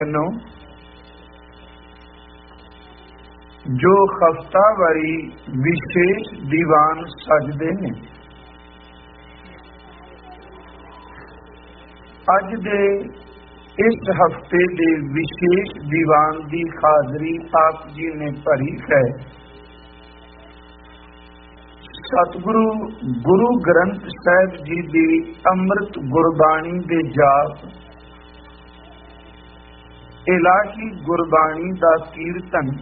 ਨੂੰ ਜੋ ਹਫ਼ਤਾਵਾਰੀ ਵਿਸ਼ੇਸ਼ ਦੀਵਾਨ ਸਜਦੇ ਨੇ। ਅੱਜ ਦੇ ਇਸ ਹਫ਼ਤੇ ਦੇ ਵਿਸ਼ੇਸ਼ ਦੀਵਾਨ ਦੀ ਹਾਜ਼ਰੀ ਆਪ ਜੀ ਨੇ ਭਰੀ ਹੈ। ਸਤਿਗੁਰੂ ਗੁਰੂ ਗ੍ਰੰਥ ਸਾਹਿਬ ਜੀ ਦੀ ਅੰਮ੍ਰਿਤ ਗੁਰਬਾਣੀ ਦੇ ਜਾਪ, ਇਲਾਹੀ ਗੁਰਬਾਣੀ ਦਾ ਕੀਰਤਨ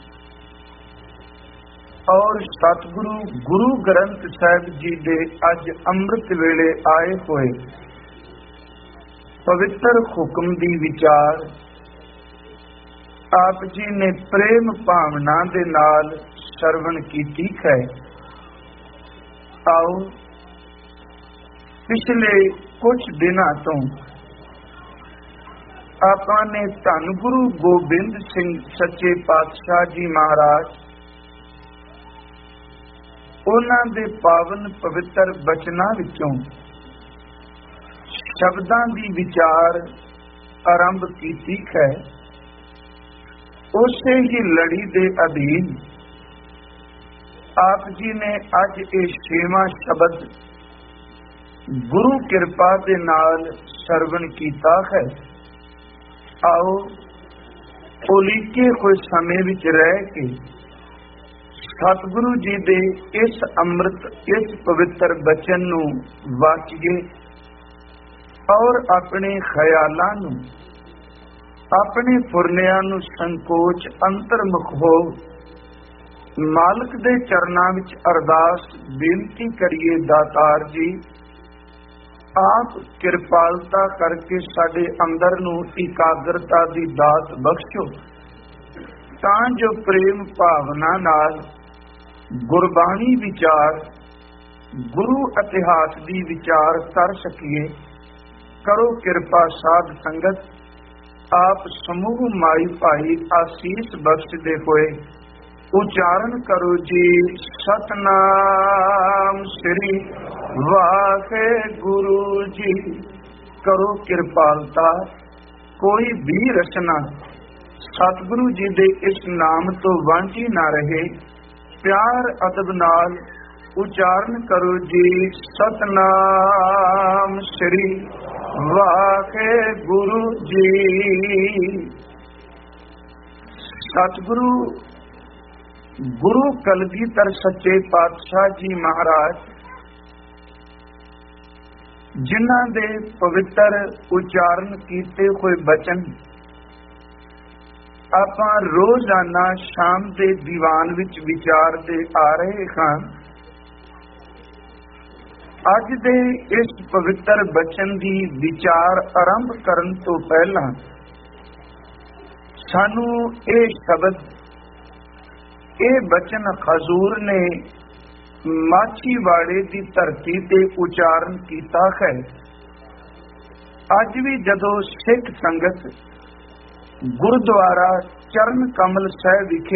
ਔਰ ਸਤਿਗੁਰੂ ਗੁਰੂ ਗ੍ਰੰਥ ਸਾਹਿਬ ਜੀ ਦੇ ਅੱਜ ਅੰਮ੍ਰਿਤ ਵੇਲੇ ਆਏ ਹੋਏ ਪਵਿੱਤਰ ਹੁਕਮ ਦੀ ਵਿਚਾਰ ਆਪ ਜੀ ਨੇ ਪ੍ਰੇਮ ਭਾਵਨਾ ਦੇ ਨਾਲ ਸਰਵਣ ਕੀਤੀ ਹੈ। ਆਓ ਪਿਛਲੇ ਕੁਝ ਦਿਨਾਂ ਤੋਂ ਆਪਾਂ ਨੇ ਧੰਨ ਗੁਰੂ ਗੋਬਿੰਦ ਸਿੰਘ ਸੱਚੇ ਪਾਤਸ਼ਾਹ ਜੀ ਮਹਾਰਾਜ, ਉਹਨਾਂ ਦੇ ਪਾਵਨ ਪਵਿੱਤਰ ਬਚਨਾਂ ਵਿੱਚੋਂ ਸ਼ਬਦਾਂ ਦੀ ਵਿਚਾਰ ਆਰੰਭ ਕੀਤੀ ਹੈ। ਉਸੇ ਹੀ ਲੜੀ ਦੇ ਅਧੀਨ ਆਪ ਜੀ ਨੇ ਅੱਜ ਇਹ 6ਵਾਂ ਸ਼ਬਦ ਗੁਰੂ ਕਿਰਪਾ ਦੇ ਨਾਲ ਸਰਵਣ ਕੀਤਾ ਹੈ। ਆਓ ਉਲੀਕੇ ਹੋਏ ਸਮੇਂ ਵਿੱਚ ਰਹਿ ਕੇ ਸਤਿਗੁਰੂ ਜੀ ਦੇ ਇਸ ਅੰਮ੍ਰਿਤ, ਇਸ ਪਵਿੱਤਰ ਬਚਨ ਨੂੰ ਵਾਚੀਏ ਔਰ ਆਪਣੇ ਖਿਆਲਾਂ ਨੂੰ, ਆਪਣੇ ਫੁਰਨਿਆਂ ਨੂੰ ਸੰਕੋਚ ਅੰਤਰਮੁਖ ਹੋ ਮਾਲਕ ਦੇ ਚਰਨਾਂ ਵਿੱਚ ਅਰਦਾਸ ਬੇਨਤੀ ਕਰੀਏ। ਦਾਤਾਰ ਜੀ, ਆਪ ਕਿਰਪਾਲਤਾ ਕਰਕੇ ਸਾਡੇ ਅੰਦਰ ਨੂੰ ਇਕਾਗਰਤਾ ਦੀ ਦਾਤ ਬਖਸ਼ੋ, ਤਾਂ ਜੋ ਪ੍ਰੇਮ ਭਾਵਨਾ ਨਾਲ ਗੁਰਬਾਣੀ ਵਿਚਾਰ, ਗੁਰੂ ਇਤਿਹਾਸ ਦੀ ਵਿਚਾਰ ਕਰ ਸਕੀਏ। ਕਰੋ ਕਿਰਪਾ ਸਾਧ ਸੰਗਤ, ਆਪ ਸਮੂਹ ਮਾਈ ਭਾਈ ਆਸੀਸ ਬਖਸ਼ਦੇ ਹੋਏ ਉਚਾਰਨ ਕਰੋ ਜੀ, ਸਤਨਾਮ ਸ੍ਰੀ ਵਾਹਿਗੁਰੂ ਜੀ। ਕਰੋ ਕਿਰਪਾਲਤਾ, ਕੋਈ ਵੀ ਰਚਨਾ ਸਤਿਗੁਰੂ ਜੀ ਦੇ ਇਸ ਨਾਮ ਤੋਂ ਵਾਂਝੀ ਨਾ ਰਹੇ। ਪਿਆਰ ਅਦਬ ਨਾਲ ਉਚਾਰਨ ਕਰੋ ਜੀ, ਸਤਨਾਮ ਸ੍ਰੀ ਵਾਹਿਗੁਰੂ ਜੀ। ਸਤਿਗੁਰੂ ਗੁਰੂ ਕਲਗੀਧਰ ਸੱਚੇ ਪਾਤਸ਼ਾਹ ਜੀ ਮਹਾਰਾਜ, ਜਿਨ੍ਹਾਂ ਦੇ ਪਵਿੱਤਰ ਉਚਾਰਨ ਕੀਤੇ ਹੋਏ ਬਚਨ ਆਪਾਂ ਰੋਜ਼ਾਨਾ ਸ਼ਾਮ ਦੇ ਦੀਵਾਨ ਵਿੱਚ ਵਿਚਾਰਦੇ ਆ ਰਹੇ ਹਾਂ। ਅੱਜ ਦੇ ਇਸ ਪਵਿੱਤਰ ਬਚਨ ਦੀ ਵਿਚਾਰ ਆਰੰਭ ਕਰਨ ਤੋਂ ਪਹਿਲਾਂ ਸਾਨੂੰ ਇਹ ਸ਼ਬਦ, ਇਹ ਬਚਨ ਹਜ਼ੂਰ ਨੇ ਮਾਛੀਵਾੜੇ ਦੀ ਧਰਤੀ ਤੇ ਉਚਾਰਨ ਕੀਤਾ ਹੈ। ਅੱਜ ਵੀ ਜਦੋਂ ਸਿੱਖ ਸੰਗਤ ਗੁਰਦੁਆਰਾ ਚਰਨ ਕਮਲ ਸਾਹਿਬ ਵਿਖੇ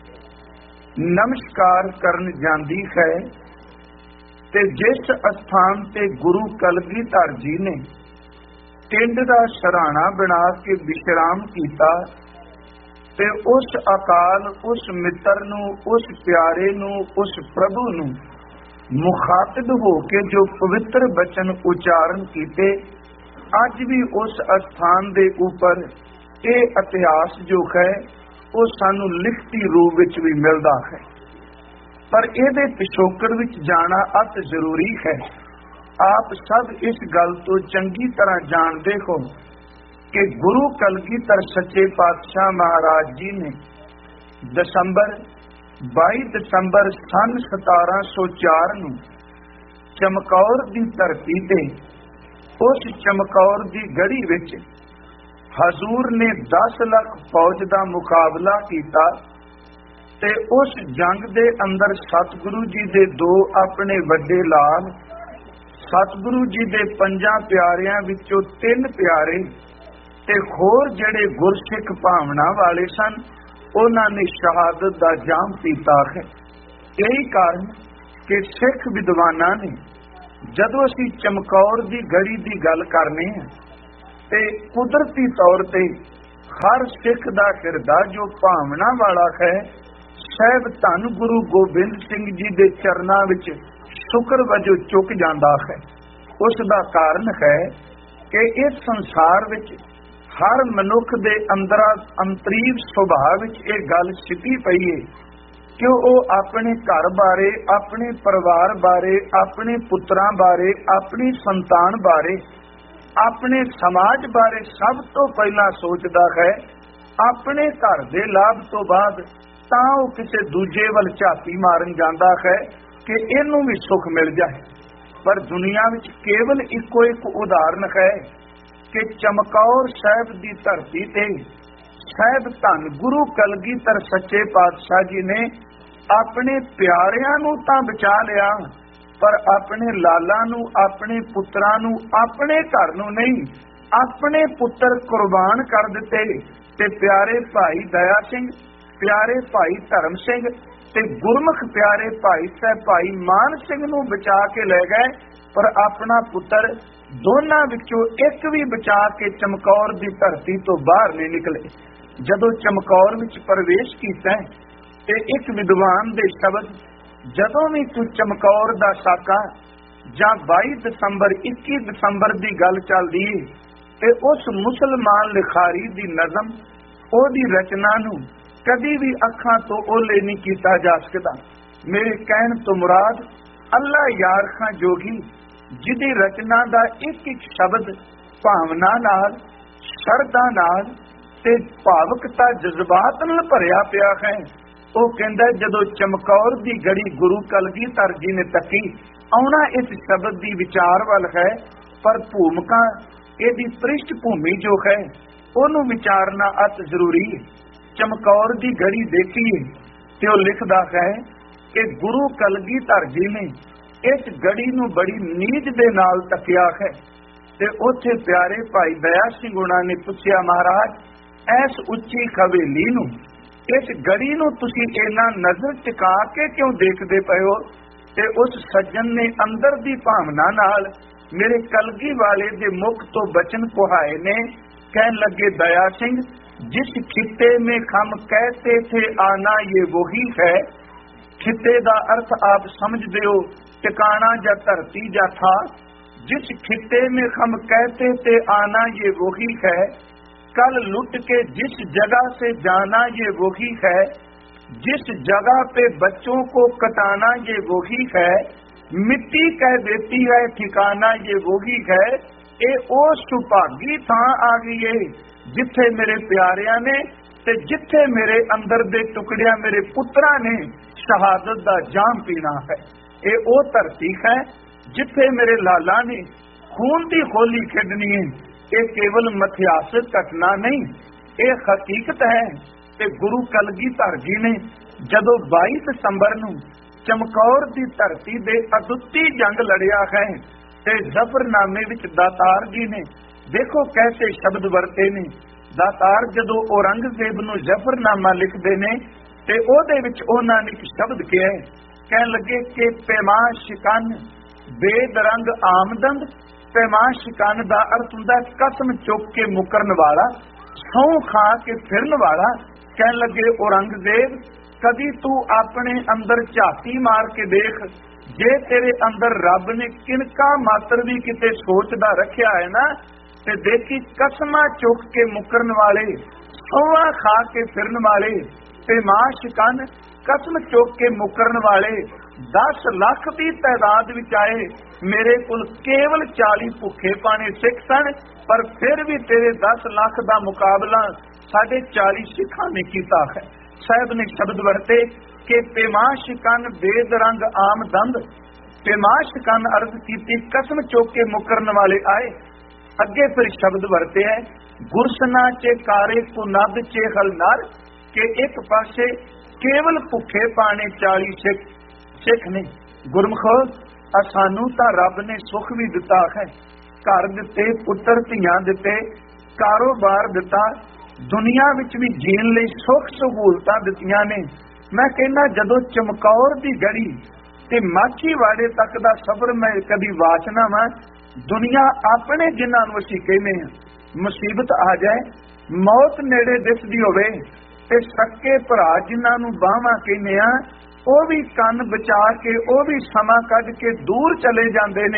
ਨਮਸਕਾਰ ਕਰਨ ਜਾਂਦੀ ਹੈ ਤੇ ਜਿਸ ਅਸਥਾਨ ਤੇ ਗੁਰੂ ਕਲਗੀਧਰ ਜੀ ਨੇ ਟਿੰਡ ਦਾ ਸਰਾਣਾ ਬਣਾ ਕੇ ਵਿਸ਼ਰਾਮ ਕੀਤਾ, ਤੇ ਉਸ ਅਕਾਲ, ਉਸ ਮਿੱਤਰ ਨੂੰ, ਉਸ ਪਿਆਰੇ ਨੂੰ, ਉਸ ਪ੍ਰਭੂ ਨੂੰ ਮੁਖਾਤਿਬ ਹੋ ਕੇ ਜੋ ਪਵਿੱਤਰ ਬਚਨ ਉਚਾਰਨ ਕੀਤੇ, ਅੱਜ ਵੀ ਉਸ ਅਸਥਾਨ ਦੇ ਉੱਪਰ ਇਹ ਇਤਿਹਾਸ ਜੋ ਹੈ ਉਹ ਸਾਨੂੰ ਲਿਖਤੀ ਰੂਪ ਵਿੱਚ ਵੀ ਮਿਲਦਾ ਹੈ। ਪਰ ਇਹਦੇ ਪਿਛੋਕੜ ਵਿੱਚ ਜਾਣਾ ਅਤ ਜ਼ਰੂਰੀ ਹੈ। ਆਪ ਸਭ ਇਸ ਗੱਲ ਤੋਂ ਚੰਗੀ ਤਰ੍ਹਾਂ ਜਾਣਦੇ ਹੋ ਕਿ ਗੁਰੂ ਕਲਗੀਧਰ ਸੱਚੇ ਪਾਤਸ਼ਾਹ ਮਹਾਰਾਜ ਜੀ ਨੇ 22 ਦਸੰਬਰ ਸੰਨ 1704 ਨੂੰ ਚਮਕੌਰ ਦੀ ਧਰਤੀ ਤੇ, ਉਸ ਚਮਕੌਰ ਦੀ ਗੜੀ ਵਿੱਚ ਹਜ਼ੂਰ ਨੇ 10 ਲੱਖ ਫੌਜ ਦਾ ਮੁਕਾਬਲਾ ਕੀਤਾ ਤੇ ਉਸ ਜੰਗ ਦੇ ਅੰਦਰ ਸਤਿਗੁਰੂ ਜੀ ਦੇ 2 ਆਪਣੇ ਵੱਡੇ ਲਾਲ, ਸਤਿਗੁਰੂ ਜੀ ਦੇ 5 ਪਿਆਰਿਆਂ ਵਿੱਚੋਂ 3 ਪਿਆਰੇ ਤੇ ਹੋਰ ਜਿਹੜੇ ਗੁਰਸਿੱਖ ਭਾਵਨਾ ਵਾਲੇ ਸਨ, ਉਹਨਾਂ ਨੇ ਸ਼ਹਾਦਤ ਦਾ ਜਾਮ ਪੀਤਾ ਹੈ। ਇਹੀ ਕਾਰਨ ਕਿ ਸਿੱਖ ਵਿਦਵਾਨਾਂ ਨੇ ਜਦੋਂ ਅਸੀਂ ਚਮਕੌਰ ਦੀ ਗੜੀ ਦੀ ਗੱਲ ਕਰਨੇ ਆ ਤੇ ਕੁਦਰਤੀ ਤੌਰ ਤੇ हर सिख दा हिरदा जो भावना वाला है, साहिब धन गुरु गोबिंद सिंह जी दे चरनां विच शुक्र वजों चुक जांदा है। उस दा कारण है कि इस संसार विच हर मनुख दे अंदर अंतरीव सुभाव विच इह गल छिपी पई है कि वह अपने घर बारे, अपने परिवार बारे, अपने पुत्रां बारे, अपनी संतान बारे, अपने समाज बारे सब तो पहला सोचता है। अपने घर दे लाभ तो बाद तां वो किसी दूजे वल झाती मारन जांदा है कि इनू भी सुख मिल जाए। पर दुनिया विच केवल इको एक उदाहरण है कि चमकौर साहिब दी धरती ते साहिब धन गुरु कलगीधर सच्चे पातशाह जी ने अपने प्यारियां नूं तां बचा लिया, पर अपने लाला नूं, अपने पुत्रां नूं, अपने घर नूं नहीं, अपने पुत्र कुर्बान कर दिते। ते प्यारे भाई दया सिंह, प्यारे भाई धर्म सिंह ते गुरमुख प्यारे भाई साहब भाई मान सिंह नूं बचा के ले गए, पर अपना पुत्र दोनां विचों एक भी बचा के चमकौर दी धरती तो बाहर नहीं निकले। जदों चमकौर विच प्रवेश कीता ते एक विद्वान दे शब्द, जदों भी तू चमकौर दा साका जां 22 दसंबर 21 दसंबर दी गल चलदी है ते उस मुसलमान लिखारी दी नज़म ओदी रचना नूं कदी भी अखां तो ओले नहीं कीता जा सकदा। मेरे कहण तो मुराद अल्लाह यार खां जोगी जिहदी रचना दा एक एक शब्द भावना नाल, शरधा नाल ते भावकता जज्बात नाल भरिया पिया है। ਉਹ ਕਹਿੰਦਾ ਜਦੋਂ ਚਮਕੌਰ ਦੀ ਗੜੀ ਗੁਰੂ ਕਲਗੀਧਰ ਜੀ ਨੇ ਤੱਕੀ, ਆਉਣਾ ਇਸ ਸ਼ਬਦ ਦੀ ਵਿਚਾਰ ਵੱਲ ਹੈ, ਪਰ ਭੂਮਿਕਾ ਇਹਦੀ ਪ੍ਰਿਸ਼ਟ ਭੂਮੀ ਜੋ ਹੈ ਉਹਨੂੰ ਵਿਚਾਰਨਾ ਅਤ ਜ਼ਰੂਰੀ ਹੈ। ਚਮਕੌਰ ਦੀ ਗੜੀ ਦੇਖੀਏ ਤੇ ਉਹ ਲਿਖਦਾ ਹੈ ਕਿ ਗੁਰੂ ਕਲਗੀਧਰ ਜੀ ਨੇ ਇਸ ਗੜੀ ਨੂੰ ਬੜੀ ਨੀਝ ਦੇ ਨਾਲ ਤੱਕਿਆ ਹੈ। ਤੇ ਉੱਥੇ ਪਿਆਰੇ ਭਾਈ ਦਇਆ ਸਿੰਘ ਉਹਨਾਂ ਨੇ ਪੁੱਛਿਆ, ਮਹਾਰਾਜ ਐਸ ਉੱਚੀ ਹਵੇਲੀ ਨੂੰ, इस गड़ी नूं तुसीं इन्ना नजर टिका के क्यों देखदे पए हो? ते उस सज्जन ने अंदर दी भावना नाल मेरे कलगी वाले दे मुख तो बचन कुहाए ने। कहन लगे, दया सिंह जिस खिते में हम कहते थे आना ये वही है। खिते दा अर्थ आप समझदे हो, टिकाना जा धरती जा था। जिस खिते में हम कहते थे आना ये वही है, कल लुट के जिस जगह से जाना ये वही है। जिस जगह पे बच्चों को कटाना ये वही है। मिट्टी कह देती है ठिकाना ये वही है। ये ओ सुभागी थां आ गई है जिथे मेरे प्यारियां ने ते जिथे मेरे अंदर दे टुकड़ियां मेरे पुत्रा ने शहादत दा जाम पीना है। ये ओ धरती है जिथे मेरे लाला ने खून दी होली खेडनी है। ये केवल मिथ्यासिक घटना नहीं, ये हकीकत है। ते गुरु कलगीधर जी ने जदों 22 दसंबर नूं चमकौर दी धरती दे अदुੱਤੀ जंग लड़िया है ते जफरनामे विच दातार जी ने देखो कैसे शब्द वरते ने। दातार जदों औरंगजेब नूं जफरनामा लिखदे ने ते ओहदे विच उहनां ने एक शब्द कहा, कहण लगे कि पैमाश शिकन बेदरंग आमदंद। पैमाश शिकन दा अर्थ हुंदा कसम चुक के मुकरन वाला, सौं खा के फिरन वाला। कहण लगे, औरंगजेब कदी तू अपने अंदर झाती मार के देख, जे तेरे अंदर रब ने किनका मात्र भी किते सोचदा रखिया है ना, ते देखी कसमां चुक के मुकरन वाले, सौं खा के फिरन वाले, पैमाश शिकन कसम चुक के मुकरन वाले 10 लाख की तादाद विच आए। मेरे कोल केवल 40 भुखे पाने सिख सन, पर फिर भी तेरे 10 लाख का मुकाबला 40.5 सिखां ने कीता है। साहब ने शब्द वरते कि पैमाश शिकन बेदरंग आमदंद। पैमाश शिकन अर्थ की कसम चुक के मुकरन वाले आए। अगे फिर शब्द वरते है गुरसना चे कारे कुनद चे हलनर, के एक पासे केवल भुखे पाने 40 सिख ने। गुरमुखो सानू तां रब ने सुख भी दिता है, घर दिते, पुत्र धियां दिते, कारोबार दिता, दुनिया विच भी जीण लई सुख सहूलतां दित्तियां ने। मैं कहना जदों चमकौर दी गड़ी ते माछीवाड़े तक दा सफर मैं कदी वाचना वा, दुनिया अपने जिन्हां नूं असीं कहने मुसीबत आ जाए मौत नेड़े दिसदी होवे ते सक्के भरा जिन्हां नूं बाहां कहने आ ਉਹ ਵੀ ਕੰਨ ਬਚਾ ਕੇ ਉਹ ਵੀ ਸਮਾਂ ਕੱਢ ਕੇ ਦੂਰ ਚਲੇ ਜਾਂਦੇ ਨੇ,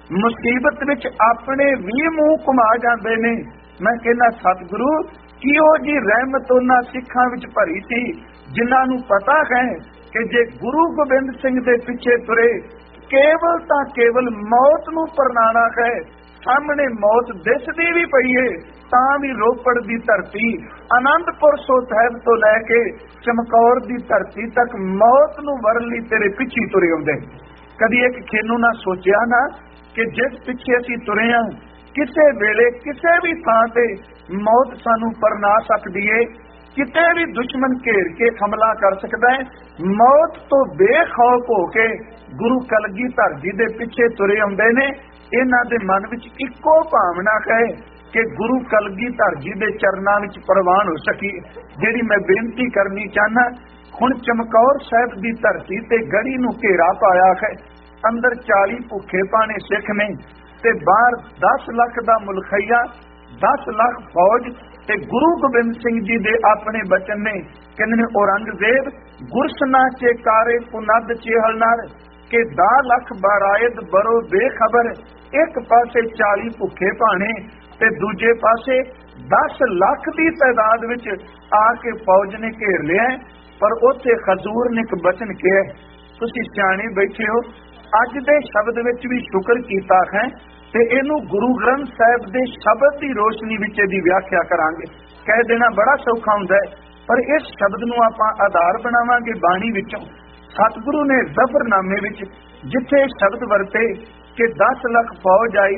ਮੁਸੀਬਤ ਵਿੱਚ ਆਪਣੇ ਵੀ ਮੂੰਹ ਘੁਮਾ ਜਾਂਦੇ ਨੇ। ਮੈਂ ਕਹਿੰਦਾ ਸਤਿਗੁਰੂ ਕਿਹੋ ਜੀ ਰਹਿਮਤ ਉਹਨਾਂ ਸਿੱਖਾਂ ਵਿੱਚ ਭਰੀ ਸੀ ਜਿਨ੍ਹਾਂ ਨੂੰ ਪਤਾ ਹੈ ਕਿ ਜੇ ਗੁਰੂ ਗੋਬਿੰਦ ਸਿੰਘ ਦੇ ਪਿੱਛੇ ਤੁਰੇ ਕੇਵਲ ਤਾਂ ਕੇਵਲ ਮੌਤ ਨੂੰ ਪਰਨਾਣਾ ਹੈ। ਸਾਹਮਣੇ ਮੌਤ ਦਿਸਦੀ ਵੀ ਪਈ ਏ ਤਾਂ ਵੀ ਰੋਪੜ ਦੀ ਧਰਤੀ ਆਨੰਦਪੁਰ ਸਾਹਿਬ ਤੋਂ ਲੈ ਕੇ ਚਮਕੌਰ ਦੀ ਧਰਤੀ ਤੱਕ ਮੌਤ ਨੂੰ ਵਰਨ ਲਈ ਤੇਰੇ ਪਿੱਛੇ ਤੁਰੇ ਆਉਂਦੇ। ਕਦੀ ਇੱਕ ਖੇਨੂੰ ਨਾ ਸੋਚਿਆ ਨਾ ਕਿ ਜਿਸ ਪਿੱਛੇ ਅਸੀਂ ਤੁਰੇ ਹਾਂ ਕਿਸੇ ਵੇਲੇ ਕਿਸੇ ਵੀ ਥਾਂ ਤੇ ਮੌਤ ਸਾਨੂੰ ਪਰਨਾ ਸਕਦੀ ਏ, ਕਿਤੇ ਵੀ ਦੁਸ਼ਮਣ ਘੇਰ ਕੇ ਹਮਲਾ ਕਰ ਸਕਦਾ ਹੈ। ਮੌਤ ਤੋਂ ਬੇਖੌਫ ਹੋ ਕੇ ਗੁਰੂ ਕਲਗੀਧਰ ਜੀ ਦੇ ਪਿੱਛੇ ਤੁਰੇ ਆਉਂਦੇ ਨੇ। ਇਹਨਾਂ ਦੇ ਮਨ ਵਿੱਚ ਇੱਕੋ ਭਾਵਨਾ ਹੈ ਕਿ ਗੁਰੂ ਕਲਗੀਧਰ ਜੀ ਦੇ ਚਰਨਾਂ ਵਿੱਚ ਪ੍ਰਵਾਨ ਹੋ ਸਕੀ। ਜਿਹੜੀ ਮੈਂ ਬੇਨਤੀ ਕਰਨੀ ਚਾਹਨਾ, ਹੁਣ ਚਮਕੌਰ ਸਾਹਿਬ ਦੀ ਧਰਤੀ ਤੇ ਗੜੀ ਨੂੰ ਘੇਰਾ ਪਾਇਆ ਹੈ। ਅੰਦਰ 40 ਭੁੱਖੇ ਪਾਣੇ ਸਿੱਖ ਨੇ ਤੇ ਬਾਹਰ 10 ਲੱਖ ਦਾ ਮੁਲਖਈਆ, 10 ਲੱਖ ਫੌਜ ਤੇ ਗੁਰੂ ਗੋਬਿੰਦ ਸਿੰਘ ਜੀ ਦੇ ਆਪਣੇ ਬਚਨ ਨੇ। ਕਹਿੰਦੇ ਨੇ ਔਰੰਗਜ਼ੇਬ ਗੁਰਸਨਾ ਚੇ ਕਾਰੇ ਪੁਨੱਦ ਚੇਹਲਨਾਰ ਕਿ 10 ਲੱਖ ਬਰਾਇਦ ਬਰੋ ਬੇਖਬਰ। ਇੱਕ ਪਾਸੇ 40 ਭੁੱਖੇ ਭਾਣੇ ਤੇ ਦੂਜੇ ਪਾਸੇ 10 ਲੱਖ ਦੀ ਤਾਦਾਦ ਵਿੱਚ ਆ ਕੇ ਫੌਜ ਨੇ ਘੇਰ ਲਿਆ। ਪਰ ਉੱਥੇ ਹਜ਼ੂਰ ਨੇ ਇੱਕ ਬਚਨ ਕਿਹਾ, ਤੁਸੀਂ ਸਿਆਣੇ ਬੈਠੇ ਹੋ, ਅੱਜ ਦੇ ਸ਼ਬਦ ਵਿੱਚ ਵੀ ਸ਼ੁਕਰ ਕੀਤਾ ਹੈ ਤੇ ਇਹਨੂੰ ਗੁਰੂ ਗ੍ਰੰਥ ਸਾਹਿਬ ਦੇ ਸ਼ਬਦ ਦੀ ਰੋਸ਼ਨੀ ਵਿੱਚ ਇਹਦੀ ਵਿਆਖਿਆ ਕਰਾਂਗੇ। ਕਹਿ ਦੇਣਾ ਬੜਾ ਸੌਖਾ ਹੁੰਦਾ ਹੈ, ਪਰ ਇਸ ਸ਼ਬਦ ਨੂੰ ਆਪਾਂ ਆਧਾਰ ਬਣਾਵਾਂਗੇ ਬਾਣੀ ਵਿੱਚੋਂ। ਸਤਿਗੁਰੂ ਨੇ ਜ਼ਫਰਨਾਮੇ ਵਿੱਚ ਜਿੱਥੇ ਸ਼ਬਦ ਵਰਤੇ ਕਿ 10 ਲੱਖ ਫੌਜ ਆਈ,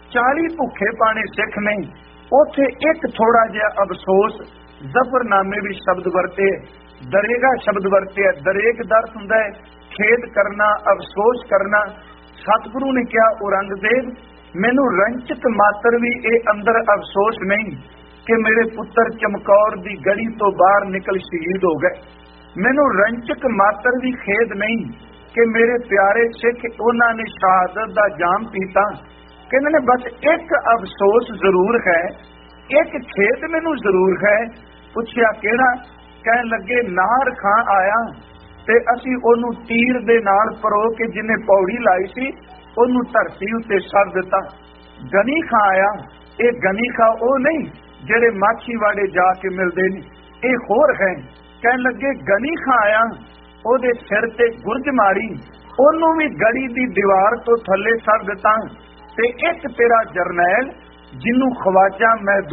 40 ਭੁੱਖੇ ਪਾਣੇ ਸਿੱਖ ਨੇ, ਉੱਥੇ ਇੱਕ ਥੋੜਾ ਜਿਹਾ ਅਫਸੋਸ ਜ਼ਫਰਨਾਮੇ ਵਿੱਚ ਸ਼ਬਦ ਵਰਤੇ, ਦਰੇਗਾ ਸ਼ਬਦ ਵਰਤੇ। ਦਰੇਗ ਦਾ ਅਰਥ ਹੁੰਦਾ ਹੈ ਖੇਦ ਕਰਨਾ, ਅਫਸੋਸ ਕਰਨਾ। ਸਤਿਗੁਰੂ ਨੇ ਕਿਹਾ ਔਰੰਗਜ਼ੇਬ ਮੈਨੂੰ ਰੰਚਕ ਮਾਤਰ ਵੀ ਇਹ ਅੰਦਰ ਅਫਸੋਸ ਨਹੀਂ ਕਿ ਮੇਰੇ ਪੁੱਤਰ ਚਮਕੌਰ ਦੀ ਗੜੀ ਤੋਂ ਬਾਹਰ ਨਿਕਲ ਸ਼ਹੀਦ ਹੋ ਗਏ। ਮੈਨੂੰ ਰੰਚਕ ਮਾਤਰ ਵੀ ਖੇਦ ਨਹੀਂ ਕਿ ਮੇਰੇ ਪਿਆਰੇ ਸਿੱਖ ਉਹਨਾਂ ਨੇ ਸ਼ਹਾਦਤ ਦਾ ਜਾਮ ਪੀਤਾ। ਕਹਿੰਦੇ ਨੇ ਬਸ ਇੱਕ ਅਫਸੋਸ ਜ਼ਰੂਰ ਹੈ, ਇੱਕ ਖੇਦ ਮੈਨੂੰ ਜ਼ਰੂਰ ਹੈ। ਪੁੱਛਿਆ ਕਿਹੜਾ? ਕਹਿਣ ਲੱਗੇ ਨਾਹਰ ਖਾਂ ਆਇਆ ਤੇ ਅਸੀਂ ਉਹਨੂੰ ਤੀਰ ਦੇ ਨਾਲ ਪਰੋ ਕੇ ਜਿਹਨੇ ਪੌੜੀ ਲਾਈ ਸੀ ਉਹਨੂੰ ਧਰਤੀ ਉੱਤੇ ਸੱਟ ਦਿੱਤਾ। ਗਨੀ ਖਾਂ ਆਇਆ। ਇਹ ਗਨੀ ਖਾਂ ਉਹ ਨਹੀਂ ਜਿਹੜੇ ਮਾਛੀਵਾੜੇ ਜਾ ਕੇ ਮਿਲਦੇ ਨੇ, ਇਹ ਹੋਰ ਹੈ। ਕਹਿਣ ਲੱਗੇ ਗਨੀ ਖਾਂ ਆਇਆ, ਉਹਦੇ ਸਿਰ ਤੇ ਗੁਰਜ ਮਾਰੀ, ਉਹਨੂੰ ਵੀ ਗੜੀ ਦੀ ਦੀਵਾਰ ਤੋਂ ਥੱਲੇ ਸੱਟ ਦਿੱਤਾ। ਤੇ ਇੱਕ ਤੇਰਾ ਜਰਨੈਲ ਜਿਹਨੂੰ ਖਵਾਜਾ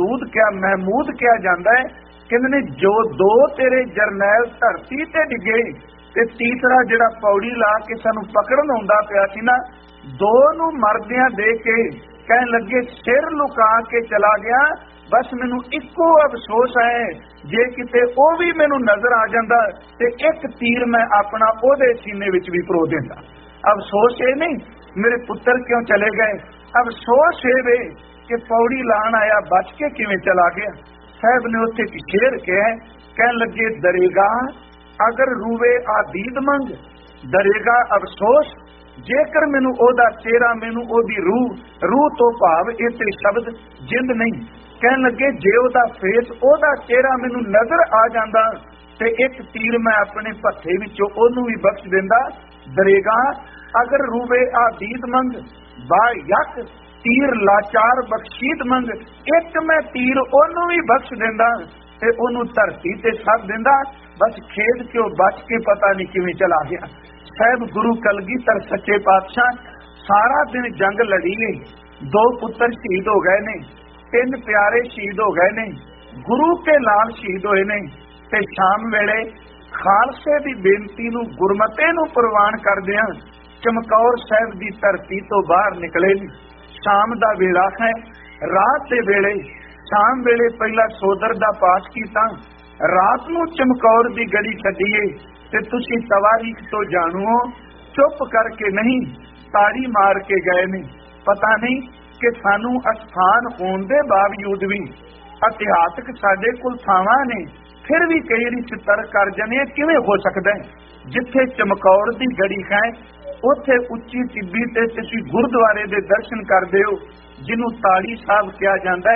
ਮਹਿਮੂਦ ਕਿਹਾ ਜਾਂਦਾ ਹੈ, ਕਹਿੰਦੇ ਨੇ ਜੋ 2 ਤੇਰੇ ਜਰਨੈਲ ਧਰਤੀ ਤੇ ਡਿੱਗੇ ਤੇ ਤੀਸਰਾ ਜਿਹੜਾ ਪੌੜੀ ਲਾ ਕੇ ਸਾਨੂੰ ਪਕੜਨ ਆਉਂਦਾ ਪਿਆ ਸੀ ਨਾ, 2 ਨੂੰ ਮਰਦਿਆਂ ਦੇ ਕੇ ਕਹਿਣ ਲੱਗੇ ਸਿਰ ਲੁਕਾ ਕੇ ਚਲਾ ਗਿਆ। ਬਸ ਮੈਨੂੰ ਇੱਕੋ ਅਫਸੋਸ ਹੈ ਜੇ ਕਿਤੇ ਉਹ ਵੀ ਮੈਨੂੰ ਨਜ਼ਰ ਆ ਜਾਂਦਾ ਤੇ ਇੱਕ ਤੀਰ ਮੈਂ ਆਪਣਾ ਉਹਦੇ ਸੀਨੇ ਵਿੱਚ ਵੀ ਪਰੋ ਦਿੰਦਾ। ਅਫਸੋਸ ਇਹ ਨਹੀਂ ਮੇਰੇ ਪੁੱਤਰ ਕਿਉਂ ਚਲੇ ਗਏ, ਅਫਸੋਸ ਇਹ ਵੇ ਕਿ ਪੌੜੀ ਲਾਣ ਆਇਆ ਬਚ ਕੇ ਕਿਵੇਂ ਚਲਾ ਗਿਆ। ਸਾਹਿਬ ਨੇ ਉੱਥੇ ਇੱਕ ਸ਼ੇਰ ਕਿਹਾ, ਕਹਿਣ ਲੱਗੇ ਦਰੇਗਾ ਅਗਰ ਰੂਵੇ ਆਦੀਦ ਮੰਗ, ਦਰੇਗਾ ਅਫਸੋਸ ਜੇਕਰ ਮੈਨੂੰ ਉਹਦਾ ਚਿਹਰਾ, ਮੈਨੂੰ ਉਹਦੀ ਰੂਹ ਤੋਂ ਭਾਵ ਇਹ ਤੇ ਸ਼ਬਦ ਜਿੰਦ ਨਹੀਂ। ਕਹਿਣ ਲੱਗੇ ਜੇ ਉਹਦਾ ਫੇਸ, ਉਹਦਾ ਚਿਹਰਾ ਮੈਨੂੰ ਨਜ਼ਰ ਆ ਜਾਂਦਾ ਤੇ ਇੱਕ ਤੀਰ ਮੈਂ ਆਪਣੇ ਭੱਥੇ ਵਿੱਚੋਂ ਉਹਨੂੰ ਵੀ ਬਖਸ਼ ਦਿੰਦਾ। ਦਰੇਗਾ ਅਗਰ ਰੂਵੇ ਆਦੀਦ ਮੰਗ ਬਾ ਯਕ ਤੀਰ ਲਾਚਾਰ ਬਖਸ਼ੀਦ ਮੰਗ, ਇੱਕ ਮੈਂ ਤੀਰ ਉਹਨੂੰ ਵੀ ਬਖਸ਼ ਦਿੰਦਾ ਤੇ ਉਹਨੂੰ ਧਰਤੀ ਤੇ ਸੱਟ ਦਿੰਦਾ। ਬਸ ਖੇਡ ਕਿਉਂ ਬਚ ਕੇ ਪਤਾ ਨਹੀਂ ਕਿਵੇਂ ਚਲਾ ਗਿਆ। ਸਾਹਿਬ ਗੁਰੂ ਕਲਗੀਧਰ ਸੱਚੇ ਪਾਤਸ਼ਾਹ ਸਾਰਾ ਦਿਨ ਜੰਗ ਲੜੀ ਗਈ, 2 ਪੁੱਤਰ ਸ਼ਹੀਦ ਹੋ ਗਏ ਨੇ, 3 ਪਿਆਰੇ ਸ਼ਹੀਦ ਹੋ ਗਏ ਨੇ, ਗੁਰੂ ਕੇ ਲਾਲ ਸ਼ਹੀਦ ਹੋਏ ਨੇ। ਤੇ ਸ਼ਾਮ ਵੇਲੇ ਖਾਲਸੇ ਦੀ ਬੇਨਤੀ ਨੂੰ, ਗੁਰਮਤੇ ਨੂੰ ਪ੍ਰਵਾਨ ਕਰਦਿਆਂ ਚਮਕੌਰ ਸਾਹਿਬ ਦੀ ਧਰਤੀ ਤੋਂ ਬਾਹਰ ਨਿਕਲੇ ਨੇ। ਸ਼ਾਮ ਦਾ ਵੇਲਾ ਹੈ, ਰਾਤ ਦੇ ਵੇਲੇ, ਸ਼ਾਮ ਵੇਲੇ ਪਹਿਲਾਂ ਸੋਦਰ ਦਾ ਪਾਠ ਕੀਤਾ, ਰਾਤ ਨੂੰ ਚਮਕੌਰ ਦੀ ਗੜੀ ਛੱਡੀਏ ਤੇ ਤੁਸੀਂ ਤਵਾਰੀਖ ਤੋਂ ਜਾਣੋ ਚੁੱਪ ਕਰਕੇ ਨਹੀਂ ਤਾੜੀ ਮਾਰ ਕੇ ਗਏ ਨੇ। ਪਤਾ ਨਹੀਂ ਕਿ ਸਾਨੂੰ ਅਸਥਾਨ ਹੋਣ ਦੇ ਬਾਵਜੂਦ ਵੀ ਇਤਿਹਾਸਕ ਸਾਡੇ ਕੋਲ ਥਾਵਾਂ ਨੇ, ਫਿਰ ਵੀ ਕਈ ਵਾਰੀ ਚਿੱਤਰ ਕਰ ਜਾਂਦੇ ਕਿਵੇਂ ਹੋ ਸਕਦਾ ਜਿੱਥੇ ਚਮਕੌਰ ਦੀ ਗੜੀ ਹੈ ਉੱਥੇ ਉੱਚੀ ਟਿੱਬੀ ਤੇ ਤੁਸੀਂ ਗੁਰਦੁਆਰੇ ਦੇ ਦਰਸ਼ਨ ਕਰਦੇ ਹੋ ਜਿਹਨੂੰ ਤਾੜੀ ਸਾਹਿਬ ਕਿਹਾ ਜਾਂਦਾ ਹੈ।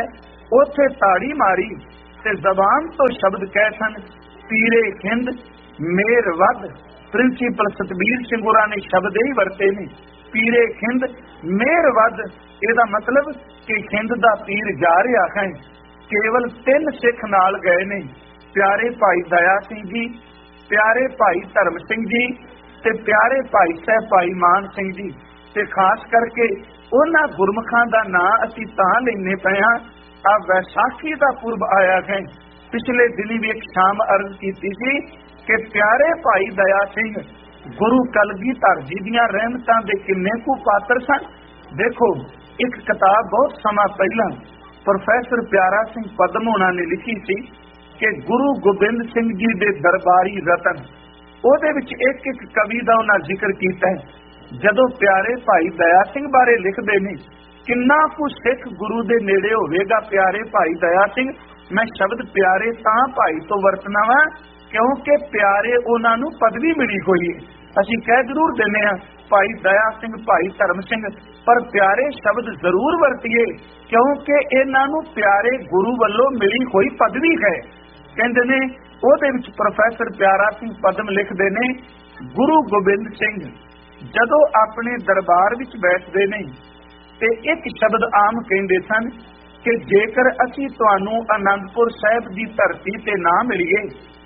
ਉੱਥੇ ਤਾੜੀ ਮਾਰੀ ਤੇ ਜ਼ਬਾਨ ਤੋਂ ਸ਼ਬਦ ਕਹਿ ਸਨ, ਪੀਰੇ ਖਿੰਦ ਮੇਰ ਵੱਧ। ਪ੍ਰਿੰਸੀਪਲ ਸਤਬੀਰ ਸਿੰਘ ਹੋਰਾਂ ਨੇ ਸ਼ਬਦ ਹੀ ਵਰਤੇ ਨੇ, ਪੀਰੇ ਖਿੰਦ ਮੇਰ ਵੱਧ। ਇਹਦਾ ਮਤਲਬ ਕਿ ਖਿੰਦ ਦਾ ਪੀਰ ਜਾ ਰਿਹਾ ਹੈ। ਕੇਵਲ 3 ਸਿੱਖ ਨਾਲ ਗਏ ਨੇ, ਪਿਆਰੇ ਭਾਈ ਦਇਆ ਸਿੰਘ ਜੀ, ਪਿਆਰੇ ਭਾਈ ਧਰਮ ਸਿੰਘ ਜੀ ਤੇ ਪਿਆਰੇ ਭਾਈ ਸਾਹਿਬ ਭਾਈ ਮਾਨ ਸਿੰਘ ਜੀ। ਤੇ ਖਾਸ ਕਰਕੇ ਉਹਨਾਂ ਗੁਰਮੁਖਾਂ ਦਾ ਨਾਂ ਅਸੀਂ ਤਾਂ ਲੈਣੇ ਪਏ ਹਾਂ, ਆ ਵੈਸਾਖੀ ਦਾ ਪੁਰਬ ਆਇਆ ਹੈ। ਪਿਛਲੇ ਦਿਨੀ ਵੀ ਇੱਕ ਸ਼ਾਮ ਅਰਜ਼ ਕੀਤੀ ਸੀ ਕਿ ਪਿਆਰੇ ਭਾਈ ਦਇਆ ਸਿੰਘ ਗੁਰੂ ਕਲਗੀਧਰ ਜੀ ਦੀਆਂ ਰਹਿਮਤਾਂ ਦੇ ਕਿੰਨੇ ਕੁ ਪਾਤਰ ਸਨ। ਦੇਖੋ, ਇੱਕ ਕਿਤਾਬ ਬਹੁਤ ਸਮਾਂ ਪਹਿਲਾਂ ਪ੍ਰੋਫੈਸਰ ਪਿਆਰਾ ਸਿੰਘ ਪਦਮ ਹੋਣਾ ਨੇ ਲਿਖੀ ਸੀ ਕਿ ਗੁਰੂ ਗੋਬਿੰਦ ਸਿੰਘ ਜੀ ਦੇ ਦਰਬਾਰੀ ਰਤਨ, ਉਹਦੇ ਵਿੱਚ ਇੱਕ ਇੱਕ ਕਵੀ ਦਾ ਉਹਨਾਂ ਜ਼ਿਕਰ ਕੀਤਾ ਹੈ। ਜਦੋਂ ਪਿਆਰੇ ਭਾਈ ਦਇਆ ਸਿੰਘ ਬਾਰੇ ਲਿਖਦੇ ਨੇ, ਕਿੰਨਾ ਕੁ ਸਿੱਖ ਗੁਰੂ ਦੇ ਨੇੜੇ ਹੋਵੇਗਾ ਪਿਆਰੇ ਭਾਈ ਦਇਆ ਸਿੰਘ। ਮੈਂ ਸ਼ਬਦ ਪਿਆਰੇ ਤਾਂ ਭਾਈ ਤੋਂ ਵਰਤਣਾ ਵਾ ਕਿਉਂਕਿ ਪਿਆਰੇ ਉਹਨਾਂ ਨੂੰ ਪਦਵੀ ਮਿਲੀ ਹੋਈ ਹੈ। ਅਸੀਂ ਕਹਿ ਜ਼ਰੂਰ ਦਿੰਦੇ ਹਾਂ ਭਾਈ ਦਇਆ ਸਿੰਘ, ਭਾਈ ਧਰਮ ਸਿੰਘ, ਪਰ ਪਿਆਰੇ ਸ਼ਬਦ ਜ਼ਰੂਰ ਵਰਤੀਏ ਕਿਉਂਕਿ ਇਹਨਾਂ ਨੂੰ ਪਿਆਰੇ ਗੁਰੂ ਵੱਲੋਂ ਮਿਲੀ ਹੋਈ ਪਦਵੀ ਹੈ। ਕਹਿੰਦੇ ਨੇ ਉਹਦੇ ਵਿੱਚ ਪ੍ਰੋਫੈਸਰ ਪਿਆਰਾ ਸਿੰਘ ਪਦਮ ਲਿਖਦੇ ਨੇ, ਗੁਰੂ ਗੋਬਿੰਦ ਸਿੰਘ ਜਦੋਂ ਆਪਣੇ ਦਰਬਾਰ ਵਿੱਚ ਬੈਠਦੇ ਨੇ ਤੇ ਇੱਕ ਸ਼ਬਦ ਆਮ ਕਹਿੰਦੇ ਸਨ ਕਿ ਜੇਕਰ ਅਸੀਂ ਤੁਹਾਨੂੰ ਆਨੰਦਪੁਰ ਸਾਹਿਬ ਦੀ ਧਰਤੀ ਤੇ ਨਾ ਮਿਲੀਏ,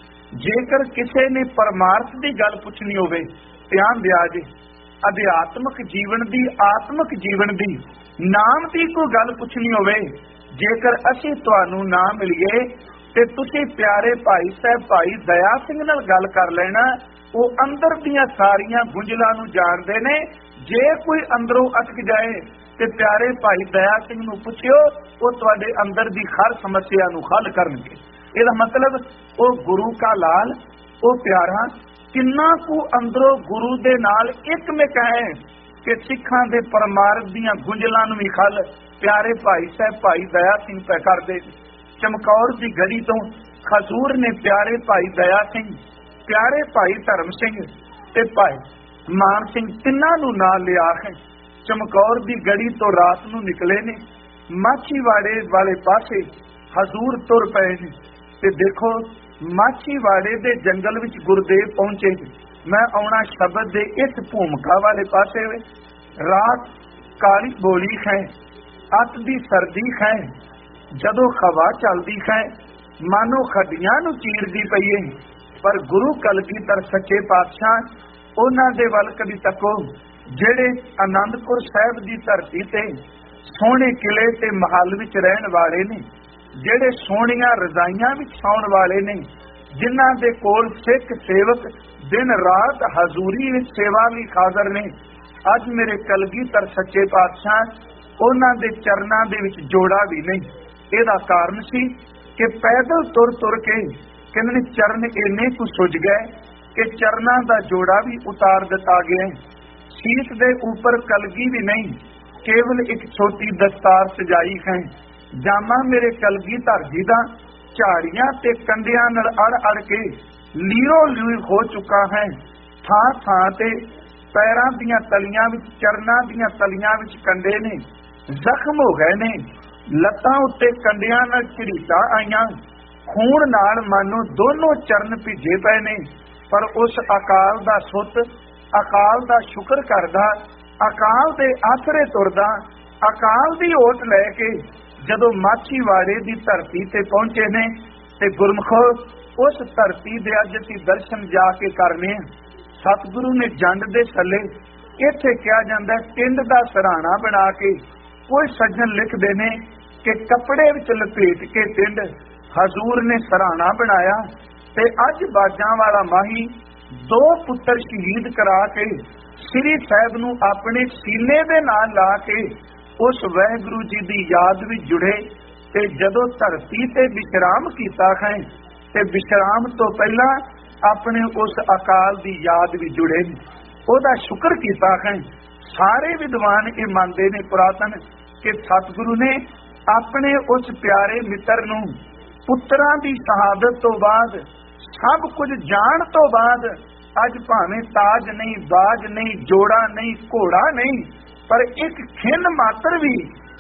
ਜੇਕਰ ਕਿਸੇ ਨੇ ਪਰਮਾਰਥ ਦੀ ਗੱਲ ਪੁੱਛਣੀ ਹੋਵੇ, ਧਿਆਨ ਦਿਆ ਜੇ, ਅਧਿਆਤਮਕ ਜੀਵਨ ਦੀ, ਆਤਮਿਕ ਜੀਵਨ ਦੀ, ਨਾਮ ਦੀ ਕੋਈ ਗੱਲ ਪੁੱਛਣੀ ਹੋਵੇ, ਜੇਕਰ ਅਸੀਂ ਤੁਹਾਨੂੰ ਨਾ ਮਿਲੀਏ ਤੇ ਤੁਸੀਂ ਪਿਆਰੇ ਭਾਈ ਸਾਹਿਬ ਭਾਈ ਦਇਆ ਸਿੰਘ ਨਾਲ ਗੱਲ ਕਰ ਲੈਣਾ। ਉਹ ਅੰਦਰ ਦੀਆਂ ਸਾਰੀਆਂ ਗੁੰਝਲਾਂ ਨੂੰ ਜਾਣਦੇ ਨੇ। ਜੇ ਕੋਈ ਅੰਦਰੋਂ ਅਟਕ ਜਾਏ ਤੇ ਪਿਆਰੇ ਭਾਈ ਦਇਆ ਸਿੰਘ ਨੂੰ ਪੁੱਛਿਓ, ਉਹ ਤੁਹਾਡੇ ਅੰਦਰ ਦੀ ਹਰ ਸਮੱਸਿਆ ਨੂੰ ਹੱਲ ਕਰਨਗੇ। ਇਹਦਾ ਮਤਲਬ ਉਹ ਗੁਰੂ ਕਾ ਲਾਲ, ਉਹ ਪਿਆਰਾ ਕਿੰਨਾ ਕੁ ਅੰਦਰੋਂ ਗੁਰੂ ਦੇ ਨਾਲ ਇੱਕ ਮਿਕ ਹੈ ਕਿ ਸਿੱਖਾਂ ਦੇ ਪਰਮਾਰਥ ਦੀਆਂ ਗੁੰਝਲਾਂ ਨੂੰ ਵੀ ਹੱਲ ਪਿਆਰੇ ਭਾਈ ਸਾਹਿਬ ਭਾਈ ਦਇਆ ਸਿੰਘ ਪੈ ਕਰਦੇ। ਚਮਕੌਰ ਦੀ ਗੜੀ ਤੋਂ ਖਜੂਰ ਨੇ ਪਿਆਰੇ ਭਾਈ ਦਇਆ ਸਿੰਘ, ਪਿਆਰੇ ਭਾਈ ਧਰਮ ਸਿੰਘ ਤੇ ਭਾਈ ਮਾਨ ਸਿੰਘ ਤਿੰਨਾਂ ਨੂੰ ਨਾਲ ਲਿਆ ਹੈ। ਚਮਕੌਰ ਦੀ ਗੜੀ ਤੋਂ ਰਾਤ ਨੂੰ ਨਿਕਲੇ ਨੇ, ਮਾਛੀਵਾੜੇ ਵਾਲੇ ਪਾਸੇ ਹਜ਼ੂਰ ਤੁਰ ਪਏ ਨੇ। ਤੇ ਦੇਖੋ, ਮਾਛੀਵਾੜੇ ਦੇ ਜੰਗਲ ਵਿੱਚ ਗੁਰਦੇਵ ਪਹੁੰਚੇ। ਮੈਂ ਆਉਣਾ ਸ਼ਬਦ ਦੇ ਇਸ ਭੂਮਿਕਾ ਵਾਲੇ ਪਾਸੇ ਵੇ। ਰਾਤ ਕਾਲੀ ਬੋਲੀ ਹੈ, ਅੱਤ ਦੀ ਸਰਦੀ ਹੈ, ਜਦੋਂ ਹਵਾ ਚੱਲਦੀ ਹੈ ਮਾਨੋ ਖੱਡੀਆਂ ਨੂੰ ਚੀਰਦੀ ਪਈ ਏ। ਪਰ ਗੁਰੂ ਕਲਗੀਧਰ ਸੱਚੇ ਪਾਤਸ਼ਾਹ ਉਹਨਾਂ ਦੇ ਵੱਲ ਕਦੀ ਤੱਕੋ ਜਿਹੜੇ ਆਨੰਦਪੁਰ ਸਾਹਿਬ ਦੀ ਧਰਤੀ ਤੇ ਸੋਹਣੇ ਕਿਲੇ ਤੇ ਮਹੱਲ ਵਿੱਚ ਰਹਿਣ ਵਾਲੇ ਨੇ, ਜਿਹੜੇ ਸੋਹਣੀਆਂ ਰਜ਼ਾਈਆਂ ਵਿੱਚ ਸੌਣ ਵਾਲੇ ਨੇ, ਜਿਨ੍ਹਾਂ ਦੇ ਕੋਲ ਸਿੱਖ ਸੇਵਕ ਦਿਨ ਰਾਤ ਹਜ਼ੂਰੀ ਵਿੱਚ ਸੇਵਾ ਲਈ ਹਾਜ਼ਰ ਨੇ। ਅੱਜ ਮੇਰੇ ਕਲਗੀਧਰ ਸੱਚੇ ਪਾਤਸ਼ਾਹ ਉਹਨਾਂ ਦੇ ਚਰਨਾਂ ਦੇ ਵਿੱਚ ਜੋੜਾ ਵੀ ਨਹੀਂ। ਇਹਦਾ ਕਾਰਨ ਸੀ ਕਿ ਪੈਦਲ ਤੁਰ ਤੁਰ ਕੇ ਕਹਿੰਦੇ ਚਰਨ ਇੰਨੇ ਕੁ ਸੁੱਜ ਗਏ ਕਿ ਚਰਨਾਂ ਦਾ ਜੋੜਾ ਵੀ ਉਤਾਰ ਦਿੱਤਾ ਗਿਆ। ਸੀਸ ਦੇ ਉੱਪਰ ਕਲਗੀ ਵੀ ਨਹੀਂ, ਕੇਵਲ ਇੱਕ ਛੋਟੀ ਦਸਤਾਰ ਸਜਾਈ ਹੈ। ਜਾਮਾ ਮੇਰੇ ਕਲਗੀਧਰ ਜੀ ਦਾ ਝਾੜੀਆਂ ਤੇ ਕੰਡਿਆਂ ਨਾਲ ਅੜ ਅੜ ਕੇ ਲੀਰੋ ਲੀਰ ਹੋ ਚੁੱਕਾ ਹੈ। ਥਾਂ ਥਾਂ ਤੇ ਪੈਰਾਂ ਦੀਆਂ ਤਲੀਆਂ ਵਿੱਚ, ਚਰਨਾਂ ਦੀਆਂ ਤਲੀਆਂ ਵਿੱਚ ਕੰਡੇ ਨੇ, ਜ਼ਖਮ ਹੋ ਗਏ ਨੇ। ਲੱਤਾਂ ਉੱਤੇ ਕੰਡਿਆਂ ਨਾਲ ਝਰੀਟਾਂ ਆਈਆਂ, ਖੂਨ ਨਾਲ ਮਾਨੋ ਦੋਨੋਂ ਚਰਨ ਭਿੱਜੇ ਪਏ ਨੇ। ਪਰ ਉਸ ਅਕਾਲ ਦਾ ਸੁੱਤ, ਅਕਾਲ ਦਾ ਸ਼ੁਕਰ ਕਰਦਾ, ਅਕਾਲ ਦੇ ਆਸਰੇ ਤੁਰਦਾ, ਅਕਾਲ ਦੀ ਓਟ ਲੈ ਕੇ ਜਦੋਂ ਮਾਛੀਵਾੜੇ ਦੀ ਧਰਤੀ ਤੇ ਪਹੁੰਚੇ ਨੇ ਤੇ ਗੁਰਮਖੋ ਉਸ ਧਰਤੀ ਦੇ ਅੱਜ ਅਸੀਂ ਦਰਸ਼ਨ ਜਾ ਕੇ ਕਰਨੇ। ਸਤਿਗੁਰੂ ਨੇ ਜੰਡ ਦੇ ਥੱਲੇ, ਇੱਥੇ ਕਿਹਾ ਜਾਂਦਾ ਟਿੰਡ ਦਾ ਸਰਾਣਾ ਬਣਾ ਕੇ, ਕੋਈ ਸੱਜਣ ਲਿਖਦੇ ਨੇ ਕਿ ਕੱਪੜੇ ਵਿੱਚ ਲਪੇਟ ਕੇ ਟਿੰਡ ਹਜ਼ੂਰ ਨੇ ਸਰਾਣਾ ਬਣਾਇਆ। ਤੇ ਅੱਜ ਬਾਜਾਂ ਵਾਲਾ ਮਾਹੀ 2 ਪੁੱਤਰ ਸ਼ਹੀਦ ਕਰਾ ਕੇ ਸ੍ਰੀ ਸਾਹਿਬ ਨੂੰ ਆਪਣੇ ਸੀਨੇ ਦੇ ਨਾਲ ਲਾ ਕੇ ਉਸ ਵਾਹਿਗੁਰੂ ਜੀ ਦੀ ਯਾਦ ਵਿੱਚ ਜੁੜੇ। ਤੇ ਜਦੋਂ ਧਰਤੀ ਤੇ ਵਿਸ਼ਰਾਮ ਕੀਤਾ ਹੈ ਤੇ ਵਿਸ਼ਰਾਮ ਤੋਂ ਪਹਿਲਾਂ ਆਪਣੇ ਉਸ ਅਕਾਲ ਦੀ ਯਾਦ ਵਿੱਚ ਜੁੜੇ, ਉਹਦਾ ਸ਼ੁਕਰ ਕੀਤਾ ਹੈ। ਸਾਰੇ ਵਿਦਵਾਨ ਇਹ ਮੰਨਦੇ ਨੇ ਪੁਰਾਤਨ ਕਿ ਸਤਿਗੁਰੂ ਨੇ ਆਪਣੇ ਉਸ ਪਿਆਰੇ ਮਿੱਤਰ ਨੂੰ ਪੁੱਤਰਾਂ ਦੀ ਸ਼ਹਾਦਤ ਤੋਂ ਬਾਅਦ, ਸਭ ਕੁਝ ਜਾਣ ਤੋਂ ਬਾਅਦ, ਅੱਜ ਭਾਵੇਂ ਤਾਜ ਨਹੀਂ, ਬਾਜ ਨਹੀਂ, ਜੋੜਾ ਨਹੀਂ, ਘੋੜਾ ਨਹੀਂ, ਪਰ ਇੱਕ ਖਿੰਨ ਮਾਤਰ ਵੀ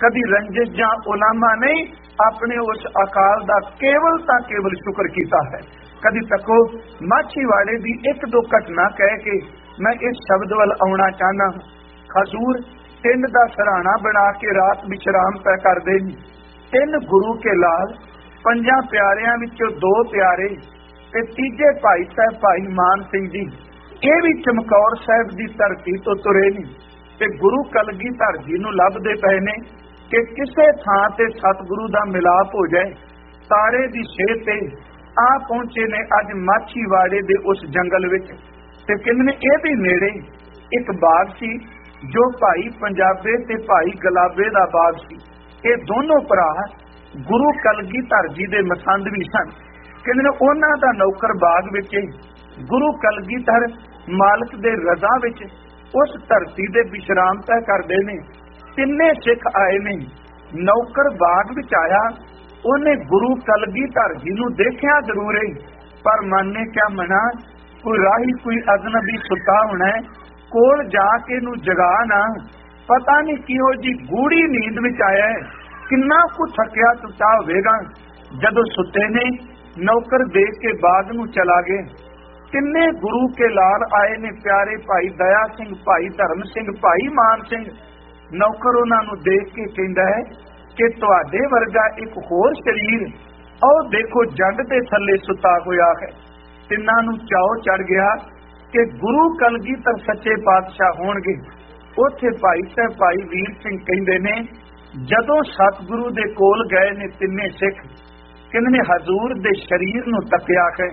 कदी रंजिश जां उलामा नहीं, अपने उस अकाल दा केवल तां केवल शुक्र कीता है। कदी तको माछीवाड़े दी एक दो घटना कह के मैं इस शब्द वल आउणा चाहना। खजूर टिंड दा सराहना बना के रात विश्राम पै करदे ने। 3 गुरु के लाल, 5 प्यारियां विचों 2 प्यारे ते तीजे भाई साहब भाई मान सिंह जी, ये भी चमकौर साहब दी धरती तो तुरे ने ते गुरु कलगीधर जी नूं लभदे पए ने कि किसे थां ते सतगुरु दा मिलाप हो जाए। तारे दी छेह ते आ पहुंचे ने अज माछीवाड़े दे उस जंगल विच ते किन्ने ए भी नेड़े एक बाग सी जो भाई पंजाबे ते भाई गलाबे दा बाग सी। ये दोनों भरा गुरु कलगीधर जी दे मसंदवी सन। किन्ने उन्हां दा नौकर बाग विच गुरु कलगीधर मालक दे रज़ा विच उस धरती दे विश्राम तय करदे ने। तिन्ने सिख आए ने। नौकर बाग विच आया, उन्हें गुरु कलगीधर जी नूं देखिया जरूर है, पर मन ने क्या मना, कोई राही कोई अजनबी सुता होना है, कोल जाके नूं जगा ना, पता नहीं किहो जी गूढ़ी नींद विच आया है, किन्ना कु थकिया टुटा होवेगा। जदों सुते ने नौकर देख के बाग नूं चला गए। तिन्ने गुरु के लाल आए ने, प्यारे भाई दया सिंह, भाई धर्म सिंह, भाई मान सिंह। नौकर उन्हां नूं देख के कहंदा है कि तुहाडे वर्गा एक होर शरीर और देखो जंड दे थल्ले सुता होया है। तिन्हां नूं चाओ चढ़ गया कि गुरु कलगीधर सच्चे पातशाह होणगे। उत्थे भाई साहब भाई वीर सिंह कहंदे ने, जदों सतगुरु दे कोल गए ने तिन्ने सिख, किन्ने हजूर दे शरीर नूं तकिया है।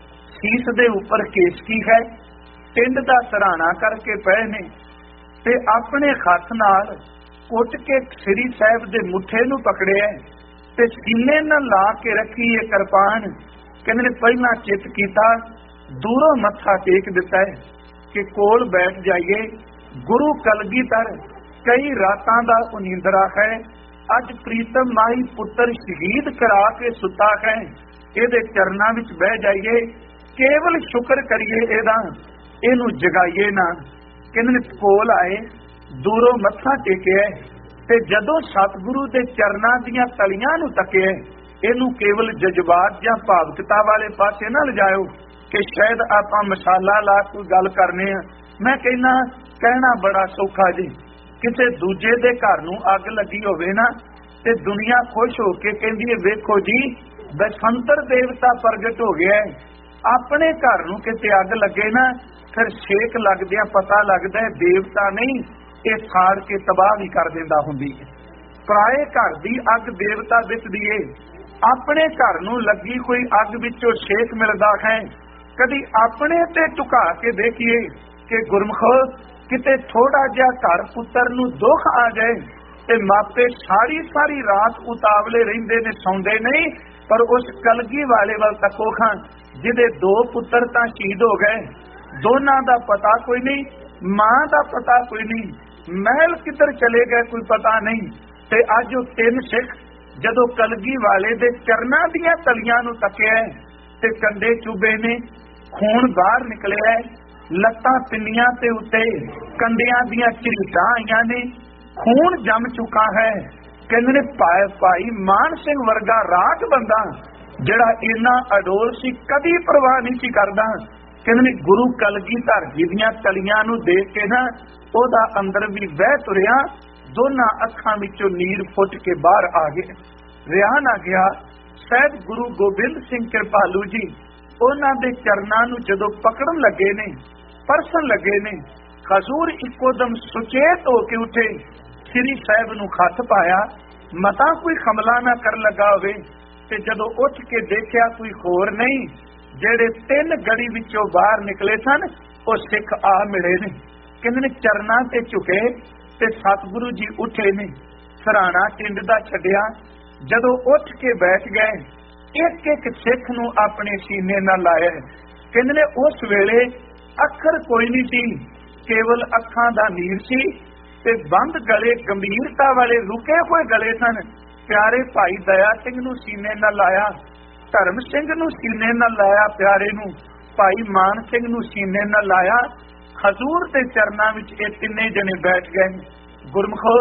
सीस दे उपर केसकी है, टिंड दा सराहना करके पए ने ते अपने हथ नाल कुट के श्री साहब दे मुठे नूं पकड़िया ते सीने नाल ला के रखी ये किरपान। कहंदे पहला चित कीता, दूरों मत्था टेक दिता है कि कोल बैठ जाइए। गुरु कलगीधर कई रातां दा उनींदरा है, अज प्रीतम माही पुत्र शहीद करा के सुता है, इहदे चरनां विच बह जाइए, केवल शुक्र करिए एदा, इनू जगाइए ना। किन्ने कोल आए, दूरों मत्था टेकिया ते जदों सतगुरु दे चरनां दीयां तलियां नूं तकिया, इनू केवल जज्बात जां भावुकता वाले पासे ना लिजाओ कि शायद आपां मसाला ला कोई गल करने आ। मैं कहना कहना बड़ा सौखा जी, किसी दूजे दे घर नूं अग लगी होवे ना ते दुनिया खुश हो के कहंदी है, वेखो जी बसंतर देवता प्रगट हो गया है। अपने घर नूं किते अग लगे ना, फिर छेक लगदियां पता लगदा है देवता नहीं, ये साड़ के तबाह भी कर दिंदा हुंदी है। पराए घर दी अग देवता दिसदी है, अपने घर नूं लगी कोई अग विचों छेक मिलदा है। कदी अपने ते झुका के देखिए कि गुरमुखो किते थोड़ा जिहा घर पुत्तर नूं दुख आ जाए ते मापे सारी सारी रात उतावले रहिंदे ने, सौंदे नहीं। पर उस कलगी वाले वाल तको खां जिहदे 2 पुत्तर तां शहीद हो गए, दोनां दा पता कोई नहीं, मां दा पता कोई नहीं, महल किधर चले गए कोई पता नहीं। ते अज वो 3 सिख जदों कलगी वाले दे चरनां दीयां तलियां नूं तकिया ते कंडे चुभे ने, खून बाहर निकलिया, लत्तां पिन्नियां ते उत्ते कंडियां दीयां झरीटां आईयां ने, खून जम चुका है। कहंदे ने भाई मान सिंह वर्गा राख बंदा जिहड़ा इन्ना अडोल सी, कदी परवाह नहीं सी करदा। कहंदे ने गुरु कलगीधर जी दीयां तलियां नूं देख के ना ओदा अंदर भी वह तुरिया, दोनां अखां विचों नीर फुट के बाहर आ गए। रिहा ना गया। सैयद गुरु गोबिंद सिंह कृपालू जी उन्हां दे चरनां नूं जदों पकड़न लगे ने, परसन लगे ने, हजूर इकोदम सुचेत हो के उठे, श्री साहब नूं खत पाया, मता कोई हमला ना कर लगा होवे ते जदों उठ के देखिया कोई होर नहीं, जेड़े 3 गड़ी विचों बाहर निकले सन वो सिख आ मिले ने। कहंदे ने चरनां ते झुके ते सतगुरु जी उठे ने, सराहना टिंड दा छड्डिया, जदों उठ के बैठ गए, एक एक सिख नूं अपने सीने नाल लाया। कहंदे ने उस वेले अखर कोई नहीं सी, केवल अखां दा नीर सी ते बंद गले, गंभीरता वाले रुके हुए गले सन। प्यारे भाई दया सिंह नूं सीने नाल लाया, धर्म सिंह नूं सीने नाल लाया, प्यारे नूं भाई मान सिंह नूं सीने नाल लाया। हजूर दे चरनां विच ये 3 जने बैठ गए। गुरमुखो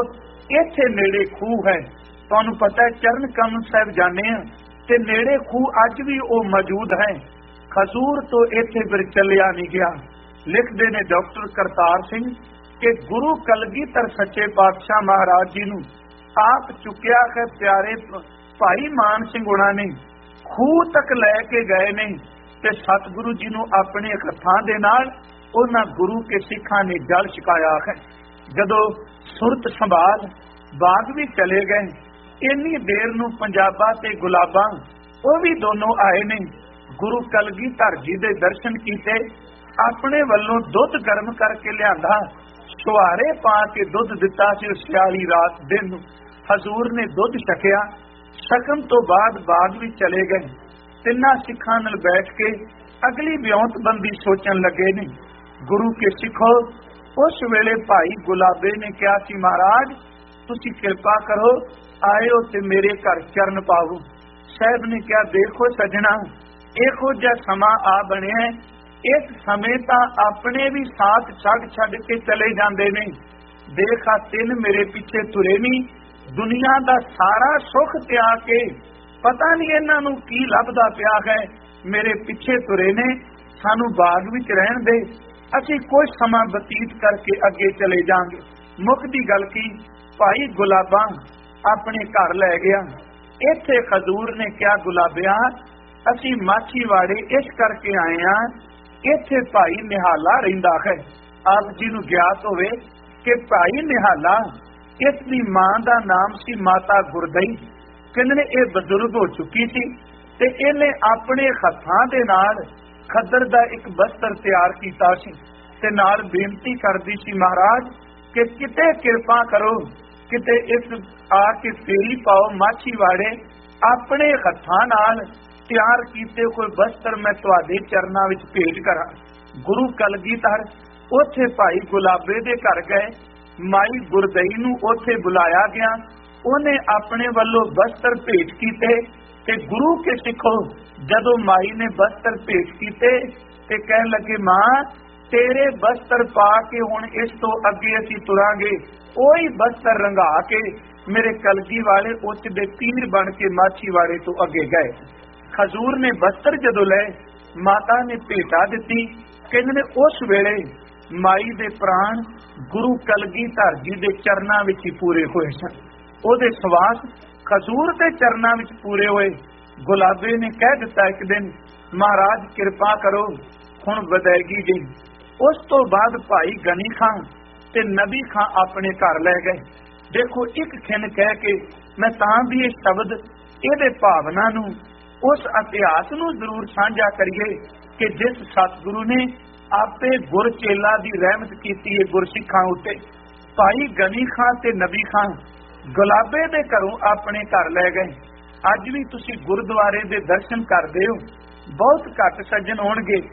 ਇੱਥੇ ਨੇੜੇ ਖੂਹ ਹੈ, ਤੁਹਾਨੂੰ ਪਤਾ ਹੈ ਚਰਨ ਕਮਲ ਸਾਹਿਬ ਜਾਣੇ ਆ ਤੇ ਨੇੜੇ ਖੂਹ ਅੱਜ ਵੀ ਉਹ ਮੌਜੂਦ ਹੈ। ਖਜੂਰ ਤੋਂ ਇੱਥੇ ਫਿਰ ਚੱਲਿਆ ਨਹੀਂ ਗਿਆ। ਲਿਖਦੇ ਨੇ ਡਾਕਟਰ ਕਰਤਾਰ ਸਿੰਘ ਕਿ ਗੁਰੂ ਕਲਗੀਧਰ ਸੱਚੇ ਪਾਤਸ਼ਾਹ ਮਹਾਰਾਜ ਜੀ ਨੂੰ ਆਪ ਚੁੱਕਿਆ ਹੈ ਪਿਆਰੇ ਭਾਈ ਮਾਨ ਸਿੰਘ ਉਹਨਾਂ ਨੇ ਖੂਹ ਤੱਕ ਲੈ ਕੇ ਗਏ ਨੇ ਤੇ ਸਤਿਗੁਰੂ ਜੀ ਨੂੰ ਆਪਣੇ ਹੱਥਾਂ ਦੇ ਨਾਲ ਉਹਨਾਂ ਗੁਰੂ ਕੇ ਸਿੱਖਾਂ ਨੇ ਜਲ ਛਕਾਇਆ ਹੈ। ਜਦੋਂ ਸੁਰਤ ਸੰਭਾਲ ਬਾਗ ਵੀ ਚਲੇ ਗਏ, ਇੰਨੀ ਦੇਰ ਨੂੰ ਪੰਜਾਬਾ ਤੇ ਗੁਲਾਬਾਂ ਉਹ ਵੀ ਦੋਨੋਂ ਆਏ ਨੇ। ਗੁਰੂ ਕਲਗੀਧਰ ਜੀ ਦੇ ਦਰਸ਼ਨ ਕੀਤੇ, ਆਪਣੇ ਵੱਲੋਂ ਦੁੱਧ ਗਰਮ ਕਰਕੇ ਲਿਆਂਦਾ, ਸੁਹਾਰੇ ਪਾ ਕੇ ਦੁੱਧ ਦਿੱਤਾ ਸੀ। ਉਸ 46 ਰਾਤ ਦਿਨ ਨੂੰ ਹਜ਼ੂਰ ਨੇ ਦੁੱਧ ਛਕਿਆ। ਛਕਣ ਤੋਂ ਬਾਅਦ ਬਾਗ ਵੀ ਚਲੇ ਗਏ। ਤਿੰਨਾਂ ਸਿੱਖਾਂ ਨਾਲ ਬੈਠ ਕੇ ਅਗਲੀ ਵਿਉਂਤਬੰਦੀ ਸੋਚਣ ਲੱਗੇ ਨੇ। ਗੁਰੂ ਕੇ ਸਿੱਖੋ, ਉਸ ਵੇਲੇ ਭਾਈ ਗੁਲਾਬੇ ਨੇ ਕਿਹਾ ਸੀ, ਮਹਾਰਾਜ ਤੁਸੀਂ ਕਿਰਪਾ ਕਰੋ, ਆਇਓ ਤੇ ਮੇਰੇ ਘਰ ਚਰਨ ਪਾਵੋ। ਸਾਹਿਬ ਨੇ ਕਿਹਾ, ਦੇਖੋ ਸੱਜਣਾ, ਇਹੋ ਜਿਹਾ ਸਮਾਂ ਆ ਬਣਿਆ, ਇਸ ਸਮੇਂ ਤਾਂ ਆਪਣੇ ਵੀ ਸਾਥ ਛੱਡ ਕੇ ਚਲੇ ਜਾਂਦੇ ਨੇ। ਦੇਖਾ ਤਿੰਨ ਮੇਰੇ ਪਿੱਛੇ ਤੁਰੇ ਨਹੀਂ, ਦੁਨੀਆ ਦਾ ਸਾਰਾ ਸੁੱਖ ਤਿਆਗ ਕੇ ਪਤਾ ਨਹੀਂ ਇਹਨਾਂ ਨੂੰ ਕੀ ਲੱਭਦਾ ਪਿਆ ਹੈ, ਮੇਰੇ ਪਿੱਛੇ ਤੁਰੇ ਨੇ। ਸਾਨੂੰ ਬਾਗ ਵਿੱਚ ਰਹਿਣ ਦੇ, ਅਸੀਂ ਕੁਝ ਸਮਾਂ ਬਤੀਤ ਕਰਕੇ ਅੱਗੇ ਚਲੇ ਜਾਵਾਂਗੇ। ਮੁੱਖ ਦੀ ਗੱਲ ਕੀ, ਭਾਈ ਗੁਲਾਬਾਂ ਆਪਣੇ ਘਰ ਲੈ ਗਿਆ। ਇੱਥੇ ਖਜੂਰ ਨੇ ਕਿਹਾ, ਗੁਲਾਬਿਆ ਅਸੀਂ ਮਾਛੀਵਾੜੇ ਇਸ ਕਰਕੇ ਆਏ ਹਾਂ, ਇੱਥੇ ਭਾਈ ਨਿਹਾਲਾ ਰਹਿੰਦਾ ਹੈ। ਆਪ ਜੀ ਨੂੰ ਗਿਆਤ ਹੋਵੇ ਕਿ ਭਾਈ ਨਿਹਾਲਾ, ਇਸ ਦੀ ਮਾਂ ਦਾ ਨਾਮ ਸੀ ਮਾਤਾ ਗੁਰਦਈ। ਕਹਿੰਦੇ ਇਹ ਬਜ਼ੁਰਗ ਹੋ ਚੁੱਕੀ ਸੀ ਤੇ ਇਹਨੇ ਆਪਣੇ ਹੱਥਾਂ ਦੇ ਨਾਲ ਖੱਦਰ ਦਾ ਇੱਕ ਬਸਤਰ ਤਿਆਰ ਕੀਤਾ ਸੀ ਤੇ ਨਾਲ ਬੇਨਤੀ ਕਰਦੀ ਸੀ, ਮਹਾਰਾਜ ਕਿ ਕਿਤੇ ਕਿਰਪਾ ਕਰੋ, ਕਿਤੇ ਇਸ ਆ ਕੇ ਫੇਰੀ ਪਾਓ, ਮਾਛੀਵਾੜੇ ਆਪਣੇ ਹੱਥਾਂ ਨਾਲ ਤਿਆਰ ਕੀਤੇ ਕੋਈ ਬਸਤਰ ਮੈਂ ਤੁਹਾਡੇ ਚਰਨਾਂ ਵਿੱਚ ਭੇਟ ਕਰਾਂ। ਗੁਰੂ ਕਲਗੀਧਰ ਉੱਥੇ ਭਾਈ ਗੁਲਾਬੇ ਦੇ ਘਰ ਗਏ, ਮਾਈ ਗੁਰਦਈ ਨੂੰ ਉੱਥੇ ਬੁਲਾਇਆ ਗਿਆ। ਉਹਨੇ ਆਪਣੇ ਵੱਲੋਂ ਬਸਤਰ ਭੇਟ ਕੀਤੇ ਤੇ ਗੁਰੂ ਕੇ ਸਿੱਖੋ, ਜਦੋਂ ਮਾਈ ਨੇ ਬਸਤਰ ਭੇਟ ਕੀਤੇ ਤੇ ਕਹਿਣ ਲੱਗੇ, ਮਾਂ ਤੇਰੇ ਬਸਤਰ ਪਾ ਕੇ ਹੁਣ ਇਸ ਤੋਂ ਅੱਗੇ ਅਸੀਂ ਤੁਰਾਂਗੇ। ਉਹੀ ਬਸਤਰ ਰੰਗਾ ਕੇ ਮੇਰੇ ਕਲਗੀ ਵਾਲੇ ਉੱਚ ਦੇ ਪੀਰ ਬਣ ਕੇ ਮਾਛੀਵਾੜੇ ਤੋਂ ਅੱਗੇ ਗਏ। ਖਜੂਰ ਨੇ ਬਸਤਰ ਜਦੋਂ ਲਏ, ਮਾਤਾ ਨੇ ਭੇਟਾ ਦਿੱਤੀ। ਕਹਿੰਦੇ ਨੇ ਉਸ ਵੇਲੇ ਮਾਈ ਦੇ ਪ੍ਰਾਣ ਗੁਰੂ ਕਲਗੀਧਰ ਜੀ ਦੇ ਚਰਨਾਂ ਵਿੱਚ ਹੀ ਪੂਰੇ ਹੋਏ ਸਨ। ਉਹਦੇ ਸਵਾਸ ਖਜੂਰ ਦੇ ਚਰਨਾਂ ਵਿੱਚ ਪੂਰੇ ਹੋਏ। ਗੁਲਾਬੇ ਨੇ ਕਹਿ ਦਿੱਤਾ ਇੱਕ ਦਿਨ, ਮਹਾਰਾਜ ਕਿਰਪਾ ਕਰੋ, ਹੁਣ ਵਿਦਾਇਗੀ ਜੀ। ਉਸ ਤੋਂ ਬਾਅਦ ਭਾਈ ਗਨੀ ਖਾਂ ਤੇ ਨਬੀ ਖਾਂ ਆਪਣੇ ਘਰ ਲੈ ਗਏ। ਦੇਖੋ ਇੱਕ ਖਿੰਨ ਕਹਿ ਕੇ ਮੈਂ ਤਾਂ ਵੀ ਇਹ ਸ਼ਬਦ ਇਹਦੇ ਭਾਵਨਾ ਨੂੰ, ਉਸ ਇਤਿਹਾਸ ਨੂੰ ਜ਼ਰੂਰ ਸਾਂਝਾ ਕਰੀਏ ਕਿ ਜਿਸ ਸਤਿਗੁਰੂ ਨੇ ਆਪੇ ਗੁਰ ਚੇਲਾ ਦੀ ਰਹਿਮਤ ਕੀਤੀ ਹੈ ਗੁਰਸਿੱਖਾਂ ਉੱਤੇ। ਭਾਈ ਗਨੀ ਖਾਂ ਤੇ ਨਬੀ ਖਾਂ ਗੁਲਾਬੇ ਦੇ ਘਰੋਂ ਆਪਣੇ ਘਰ ਲੈ ਗਏ। ਅੱਜ ਵੀ ਤੁਸੀਂ ਗੁਰਦੁਆਰੇ ਦੇ ਦਰਸ਼ਨ ਕਰਦੇ ਹੋ, ਬਹੁਤ ਘੱਟ ਸੱਜਣ ਹੋਣਗੇ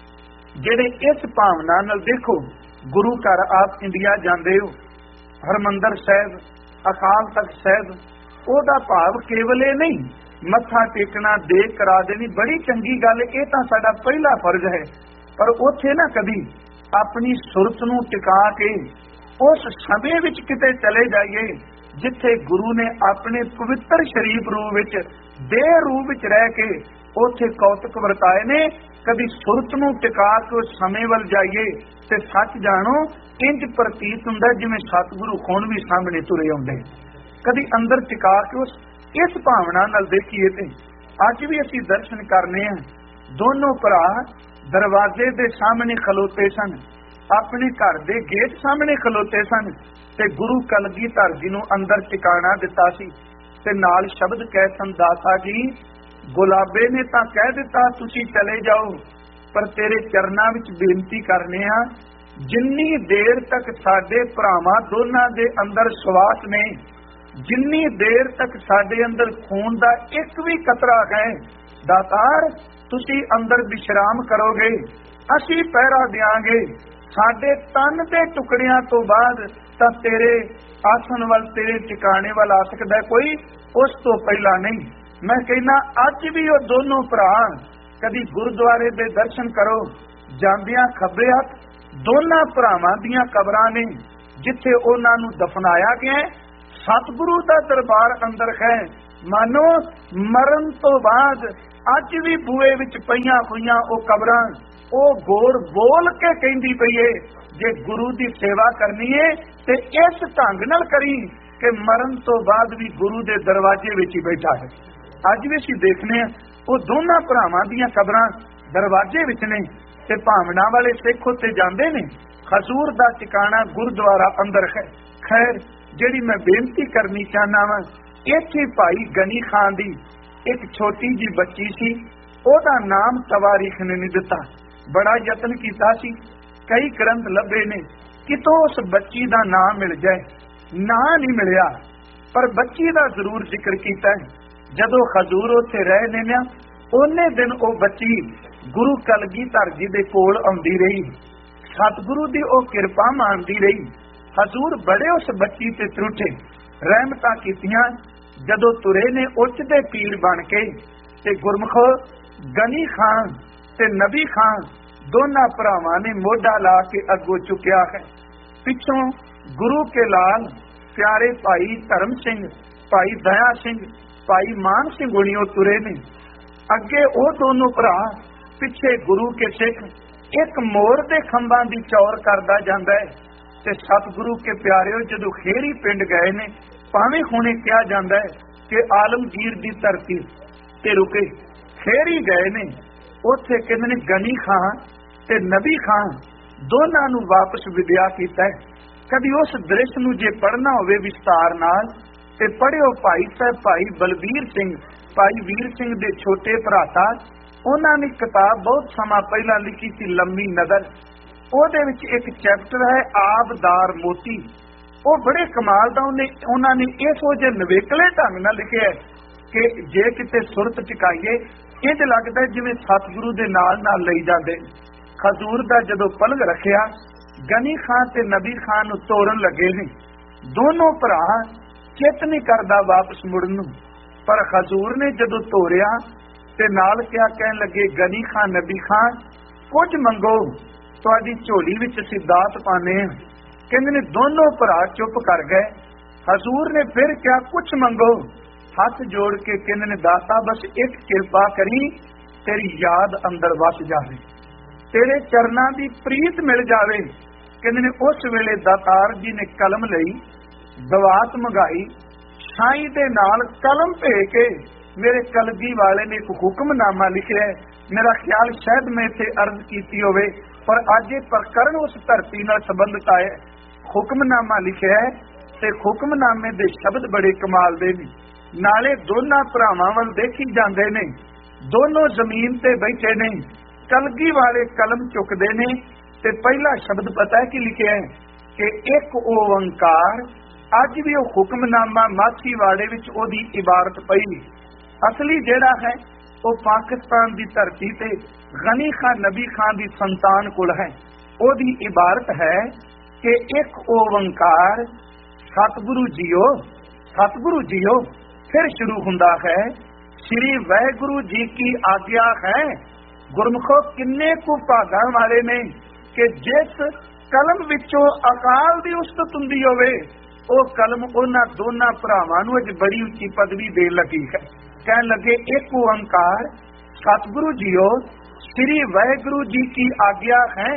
ਜਿਹੜੇ ਇਸ ਭਾਵਨਾ ਨਾਲ, ਦੇਖੋ ਗੁਰੂ ਘਰ ਆਪ ਇੰਡੀਆ ਜਾਂਦੇ ਹੋ, ਹਰਮੰਦਰ ਸਾਹਿਬ, ਅਕਾਲ ਤਖਤ ਸਾਹਿਬ, ਉਹਦਾ ਭਾਵ ਕੇਵਲ ਇਹ ਨਹੀਂ ਮੱਥਾ ਟੇਕਣਾ, ਦੇਖ ਕਰਾ ਦੇਣੀ, ਬੜੀ ਚੰਗੀ ਗੱਲ, ਇਹ ਤਾਂ ਸਾਡਾ ਪਹਿਲਾ ਫਰਜ਼ ਹੈ। ਪਰ ਉੱਥੇ ਨਾ ਕਦੀ ਆਪਣੀ ਸੁਰਤ ਨੂੰ ਟਿਕਾ ਕੇ ਉਸ ਸਮੇਂ ਵਿੱਚ ਕਿਤੇ ਚਲੇ ਜਾਈਏ ਜਿੱਥੇ ਗੁਰੂ ਨੇ ਆਪਣੇ ਪਵਿੱਤਰ ਸ਼ਰੀਫ ਰੂਪ ਵਿੱਚ, ਦੇਹ ਰੂਪ ਵਿੱਚ ਰਹਿ ਕੇ ਉੱਥੇ ਕੌਤਕ ਵਰਤਾਏ ਨੇ। ਕਦੀ ਸੁਰਤ ਨੂੰ ਟਿਕਾ ਕੇ ਉਸ ਸਮੇਂ ਵੱਲ ਜਾਈਏ ਤੇ ਸੱਚ ਜਾਣੋ, ਇੰਜ ਪ੍ਰਤੀਤ ਹੁੰਦਾ ਜਿਵੇਂ ਸਤਿਗੁਰੂ ਹੁਣ ਵੀ ਸਾਹਮਣੇ ਤੁਰੇ ਆਉਂਦੇ। ਕਦੀ ਅੰਦਰ ਟਿਕਾ ਕੇ ਇਸ ਭਾਵਨਾ ਨਾਲ ਦੇਖੀਏ ਤੇ ਅੱਜ ਵੀ ਅਸੀਂ ਦਰਸ਼ਨ ਕਰਨੇ ਆ। ਦੋਨੋਂ ਭਰਾ ਦਰਵਾਜ਼ੇ ਦੇ ਸਾਹਮਣੇ ਖਲੋਤੇ ਸਨ, ਆਪਣੇ ਘਰ ਦੇ ਗੇਟ ਸਾਹਮਣੇ ਖਲੋਤੇ ਸਨ ਤੇ ਗੁਰੂ ਕਲਗੀਧਰ ਜੀ ਨੂੰ ਅੰਦਰ ਟਿਕਾਣਾ ਦਿੱਤਾ ਸੀ ਤੇ ਨਾਲ ਸ਼ਬਦ ਕਹਿ ਸਨ, ਦਾਤਾ ਜੀ ਗੁਲਾਬੇ ਨੇ ਤਾਂ ਕਹਿ ਦਿੱਤਾ ਤੁਸੀਂ ਚਲੇ ਜਾਓ, ਪਰ ਤੇਰੇ ਚਰਨਾਂ ਵਿੱਚ ਬੇਨਤੀ ਕਰਨੇ ਆ, ਜਿੰਨੀ ਦੇਰ ਤੱਕ ਸਾਡੇ ਭਰਾਵਾਂ ਦੋਨਾਂ ਦੇ ਅੰਦਰ ਸਵਾਸ ਨੇ, ਜਿੰਨੀ ਦੇਰ ਤੱਕ ਸਾਡੇ ਅੰਦਰ ਖੂਨ ਦਾ ਇੱਕ ਵੀ ਕਤਰਾ ਹੈ, ਦਾਤਾਰ ਤੁਸੀਂ ਅੰਦਰ ਵਿਸ਼ਰਾਮ ਕਰੋਗੇ, ਅਸੀਂ ਪਹਿਰਾ ਦਿਆਂਗੇ। ਸਾਡੇ ਤਨ ਦੇ ਟੁਕੜਿਆਂ ਤੋਂ ਬਾਅਦ ਤਾਂ ਤੇਰੇ ਆਸਣ ਵੱਲ, ਤੇਰੇ ਟਿਕਾਣੇ ਵੱਲ ਆ ਸਕਦਾ ਕੋਈ, ਉਸ ਤੋਂ ਪਹਿਲਾਂ ਨਹੀਂ। ਮੈਂ ਕਹਿੰਦਾ ਅੱਜ ਵੀ ਉਹ ਦੋਨੋਂ ਭਰਾ ਕਦੀ ਗੁਰਦੁਆਰੇ ਦੇ ਦਰਸ਼ਨ ਕਰੋ, ਜਾਂਦਿਆਂ ਖੱਬੇ ਹੱਥ ਦੋਨਾਂ ਭਰਾਵਾਂ ਦੀਆਂ ਕਬਰਾਂ ਨੇ ਜਿੱਥੇ ਉਹਨਾਂ ਨੂੰ ਦਫਨਾਇਆ ਗਿਆ। सतगुरु का दरबार अंदर है। मानो मरण तो बाद अज भी बूए विच पईयां होईयां ओ कबरां ओ गोर बोल के कहंदी पई है, जे गुरु की सेवा करनी है ते इस ढंग नाल करी कि मरण तो बाद भी गुरु के दरवाजे विच ही बैठा है। अज भी असीं देखने वो दोनों भरावां दीयां कबरां दरवाजे विच ने ते भावना वाले सिख उत्ते जांदे ने। हजूर दा ठिकाना गुरुद्वारा अंदर है। खैर जिहड़ी मैं बेनती करनी चाहना वा, इत्थे भाई गनी खान दी एक छोटी जी बच्ची सी, ओहदा नाम तवारीख ने नहीं दिता। बड़ा यतन कीता सी, कई ग्रंथ लभे ने कितों उस बच्ची दा नाम मिल जाए, ना नहीं मिलिया, पर बच्ची दा जरूर जिक्र कीता है। जदों हजूर उत्थे रहे ने ना, ओने दिन ओ बच्ची गुरु कलगीधर जी दे कोल आउंदी रही, सतगुरु दी ओ किरपा मानदी रही। हजूर बड़े उस बच्ची ते त्रुठे, रहमतां कीतियां। जदों तुरे ने उच्चदे पीर बन के ते गुरमुख गनी खान ते नबी खान दोनों भरावां ने मोढा ला के अगों चुकिया है। पिछों गुरु के लाल प्यारे भाई धर्म सिंह, भाई दया सिंह, भाई मान सिंह गुणियों तुरे ने। अगे वो दोनों भरा, पिछे गुरु के सिख। एक मोर दे खंभां दी चौर करदा जांदा है ते सतगुरु के प्यारिओ जदों खेरी पिंड गए ने, भावें हुणे कहा जांदा है कि आलमगीर दी धरती ते रुके, खेरी गए ने। उत्थे कहंदे ने गनी खान ते नबी खान दोनां नूं वापस विद्या कीता है। कदी उस दृश्य नूं जे पढ़ना होवे विस्तार नाल ते पढ़िओ। भाई साहब भाई बलबीर सिंह, भाई वीर सिंह दे छोटे भराता, उन्हां ने किताब बहुत समा पहला लिखी सी लम्मी नज़र। ਉਹਦੇ ਵਿੱਚ एक चैप्टर है आबदार मोती। वो बड़े कमाल का उन्होंने इसो जे नवेकले ढंग नाल लिखिया कि जे किते सुरत टिकाईए इंज लगता है जिवें सतगुरु दे नाल नाल लई जांदे। हजूर दा जदों पलंग रखिया, गनी खान ते नबी खान नूं तोड़न लगे ने। दोनों भरा चित नहीं करदा वापस मुड़न नूं, पर हजूर ने जदों तोड़िया ते नाल क्या कहन लगे, गनी खान नबी खान कुछ मंगो, तुहाडी झोली विच असीं दात पाने। कहंदे ने दोनों भरा चुप कर गए। हजूर ने फिर क्या, कुछ मंगो। हाथ जोड़ के कहंदे ने, दाता बस एक किरपा करी, तेरी याद अंदर वस जावे, तेरे चरनां दी प्रीत मिल जावे। कहंदे ने उस वेले दातार जी ने कलम लई, दवात मंगाई, शाही दे नाल कलम भे के मेरे कलगी वाले ने एक हुक्मनामा लिखिया। मेरा ख्याल शायद मैं इत्थे अर्ज कीती होवे, पर अज ये प्रकरण उस धरती नाल संबंधित है। हुक्मनामा लिखिया है ते हुक्मनामे दे शब्द बड़े कमाल दे ने। नाले दोनों भरावां वल देखी जांदे ने, दोनों जमीन ते बैठे ने, कलगी वाले कलम चुकदे ने ते पहला शब्द पता है कि लिखिया है कि एक ओंकार। अज भी वो हुक्मनामा माछीवाड़े विच ओदी इबारत पई। असली जेड़ा है वो पाकिस्तान की धरती ते गनी खान नबी खान की संतान कोल है। ओदी इबारत है कि एक ओंकार सतगुरु जियो, सतगुरु जियो। फिर शुरू हुंदा है, श्री वाहिगुरु जी की आज्ञा है। गुरमुखो किन्ने को भागां वाले ने कि जिस कलम विचों अकाल दी उस्तत हुंदी होवे, वो कलम उन्हां दोनां भरावां नूं अज बड़ी उच्ची पदवी देण लगी है। कहन लगे, एक ओंकार सतगुरु जियो, श्री वाहिगुरु जी की आज्ञा है।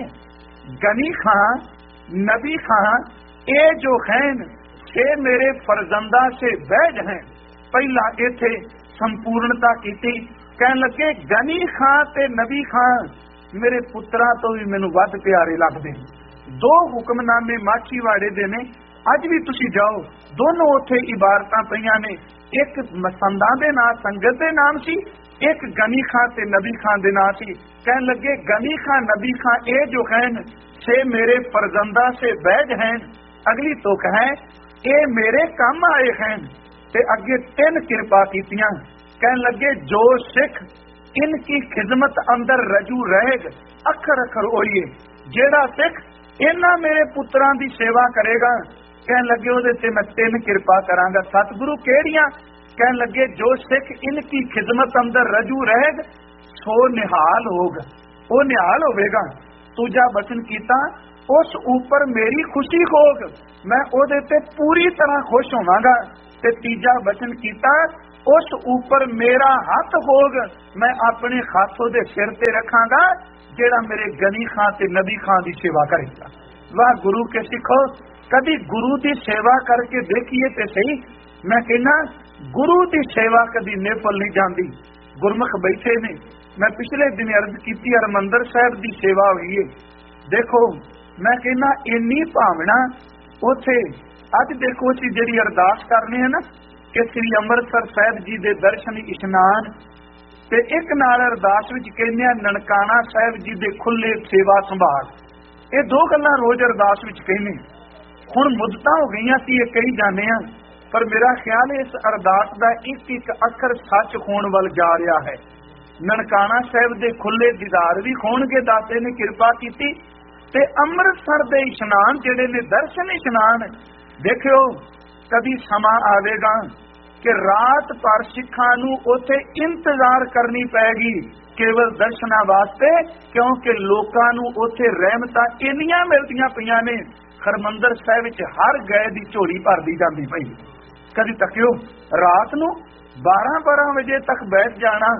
गनी खान नबी खान ये जो हैं से मेरे फरजंदा से बैज हैं। पहला इत्थे संपूर्णता कीती। कहन लगे, गनी खान ते नबी खान मेरे पुत्रा तो भी मैनूं वध प्यारे लगदे। दो हुक्मनामे माछीवाड़े दे ने, अज भी तुसीं जाओ, दोनों उत्थे इबारतां पईयां ने। एक मसंदा दे नाम संगत दे नाम सी, एक गनी खान ते नबी खान दे नाम सी। कहन लगे, गनी खान नबी खान ये जो हैं से मेरे फरजंदा से बैज हैं। अगली तुक है, ये मेरे काम आए हैं। ते अगे तीन किरपा कीतियां। कहन लगे, जो सिख इनकी खिदमत अंदर रजू रहेग, अखर अखर ओइए। जेड़ा सिख इन्हां मेरे पुत्रां दी सेवा करेगा, कहन लगे ओदे ते मैं तीन किरपा करांगा। सतगुरु केड़ियां? कहन लगे, जो सिख इनकी खिदमत अंदर रजू रहेग सो निहाल होगा, वो निहाल होवेगा। दूजा बचन कीता, उस ऊपर मेरी खुशी होग, मैं ओदे ते पूरी तरह खुश होवांगा। ते तीजा वचन कीता, उस ऊपर मेरा हथ होग, मैं अपने हथ ओदे सिर ते रखांगा, जेड़ा मेरे गनी खां ते नबी खां दी सेवा करेगा। वाह गुरु के सिखो, कभी गुरु दी सेवा करके देखिए ते सही। मैं कहना गुरु दी सेवा कभी निफल नहीं जाती। गुरमुख बैठे ने, मैं पिछले दिन अर्ज की हरमंदर साहब दी सेवा हुई है। देखो मैं कहना इन्नी भावना उथे। अज देखो असीं जिहड़ी अरदास करने हैं ना कि श्री अमृतसर साहब जी दे दर्शन इशनान ते एक नाल अरदास विच कहने ननकाना साहब जी दे खुले सेवा संभाल, ये दो गल्लां रोज अरदास विच कहने। हुण मुद्दतां हो गईयां सी ये कही जाने आ, पर मेरा ख्याल है इस अरदास का एक एक अखर सच होने वाल जा रहा है। ननकाना साहब दे खुले दीदार भी होणगे, दाते ने किरपा की। ते अमृतसर दे इशनान जिहड़े ने दर्शन इशनान, देखियो कभी समा आवेगा कि रात भर सिखां नूं उत्थे इंतजार करनी पैगी केवल दर्शना वास्ते, क्योंकि लोकां नूं उत्थे रहमतां इन्नियां मिलदियां पईयां ने। हरमंदर साहिब विच हर गए दी झोली भरदी जांदी पई। कभी तकियो रात नूं 12-12 वजे तक बैठ जाना,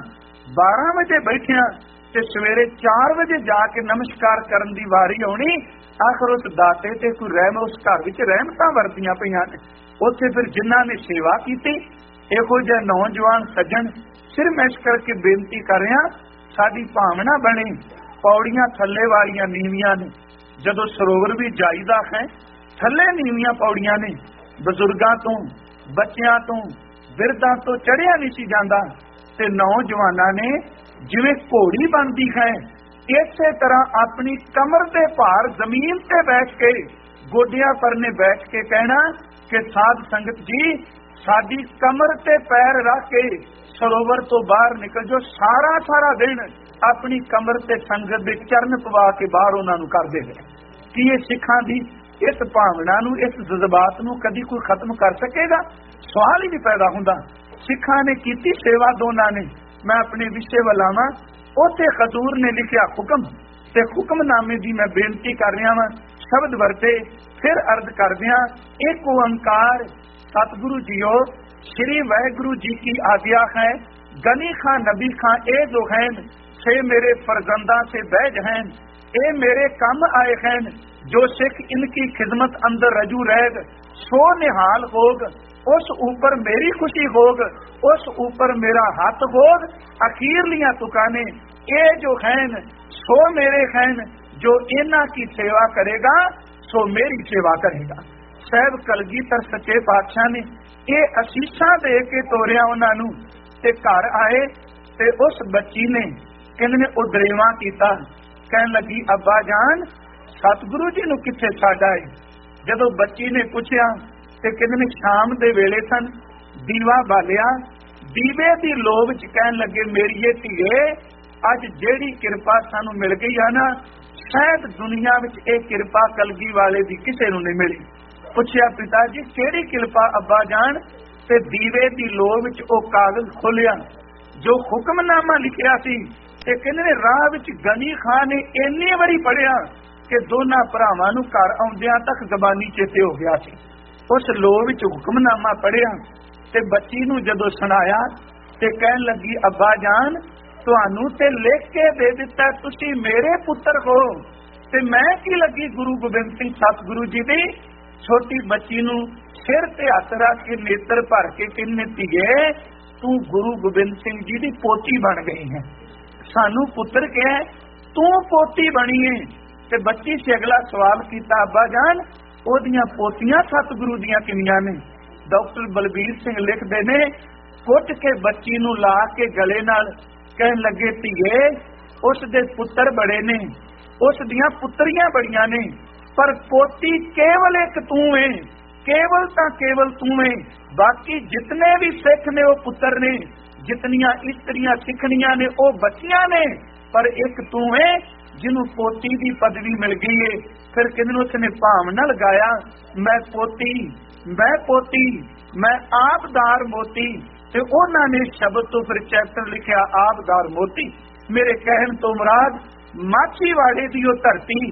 12 वजे बैठिया ते सवेरे 4 वजे जाके नमस्कार करन दी वारी आउणी। आखिर उस दाते ते कोई रहम, उस घर विच रहमतां वरदियां पईयां ने। उत्थे फिर जिन्हां ने सेवा कीती, इहो जिहा नौजवान सज्जन सिर मैश करके बेनती कर रहा, साडी भावना बने। पौड़ियां थल्ले वालियां नीवियां ने, जदों सरोवर भी जाईदा है थल्ले नीवियां पौड़ियां ने। बजुर्गां तो बच्चियां तो बिरधां तो चढ़िया नहीं सी जांदा, ते नौजवानां ने जिवें घोड़ी बनदी है इसे तरह अपनी कमर दे भार जमीन ते बैठ के गोडियां परने बैठ के कहना कि साध संगत जी साडी कमर ते पैर रख के सरोवर तो बाहर निकल जो। सारा सारा दिन अपनी कमर ते संगत दे चरण पवा के बाहर उन्हां नूं कर देवे। कि ये सिखां दी इस भावना नूं, इस जज्बात नूं कदी कोई खत्म कर सकेगा? सवाल ही नहीं पैदा हुंदा। सिखां ने कीती सेवा दोनां ने। मैं अपने विषय वलावा उथे खजूर ने लिखिया हुक्म, ते हुक्मनामे दी मैं बेनती कर रहा वां। शब्द वरते फिर अर्ज करदियां, एक ओंकार सतगुरु जीओ, श्री वाहिगुरु जी की आज्ञा है, गनी खां नबी खां ए जो हैं से मेरे फरजंदा से बैज हैं, ए मेरे कम आए हैं। जो सिख इनकी खिदमत अंदर रजू रहेग सो निहाल होग, उस ऊपर मेरी खुशी होग, उस ऊपर मेरा हाथ होग। अखीरलियां तुकाने ये जो हैं सो मेरे हैं, जो इन्हां की सेवा करेगा सो मेरी सेवा करेगा। साहब कलगीधर सच्चे पातशाह ने ये असीसां दे के तोरिया उन्हां नूं, ते घर आए ते उस बच्ची ने इन्होंने उदरेवा किया। कहन लगी अब्बा जान सतगुरु जी नूं किथे छड्ड आए? जदों बच्ची ने पूछया ते कहंदे शाम दे वेले सन, दीवा बालिया, दीवे दी लोऽ विच कहन लगे मेरीए धीए अज जेड़ी किरपा सानू मिल गई है ना, शायद दुनिया विच ये किरपा कलगी वाले दी किसे नूं नहीं मिली। पूछया पिता जी केड़ी किरपा अब्बा जान? ते दीवे दी लोऽ विच ओ कागज खोलिया जो हुक्मनामा लिखिया सी, ते कहंदे राह विच गनी खां ने इन्नी वारी पढ़िया कि दोनों भरावां नूं घर आउंदियां तक जबानी चेते हो गया सी। उस लोऽ विच हुक्मनामा पढ़िया ते बच्ची नूं जदों सुनाया ते कहन लगी अब्बा जान तुहानूं ते लिख के दे दिता, तुसीं मेरे पुत्र हो, ते मैं की लगी गुरु गोबिंद सिंह सतगुरु जी दी। छोटी बच्ची नूं सिर ते हथ रख के नेत्र भर के कहने धीए तू गुरु गोबिंद सिंह जी दी पोती बन गई है, सानू पुत्र क्या तू पोती बनी है। ते बच्ची से अगला सवाल किया अब्बा जान ओदियां पोतियां सतगुरु दियां किनियां ने? डॉक्टर बलबीर सिंह लिखते ने कुट के बच्ची नूं ला के गले नाल कहन लगे धीए उस दे पुत्र बड़े ने, उस दियां पुत्रियां बड़ियां ने, पर पोती केवल एक तू है, केवल तां केवल तू है। बाकी जितने भी सिख ने वो पुत्र ने, जितनियां इस्त्रियां सिखनियां ने वो बच्चियां ने, पर एक तू है जिन्हों पोती की पदवी मिल गई है। फिर किन्नू उसने भावना लगाया मैं पोती, मैं पोती, मैं आपदार मोती, ते उन्होंने शब्द तो फिर चैप्टर लिखा आपदार मोती। मेरे कहन तो मुराद माछीवाड़े दी वो धरती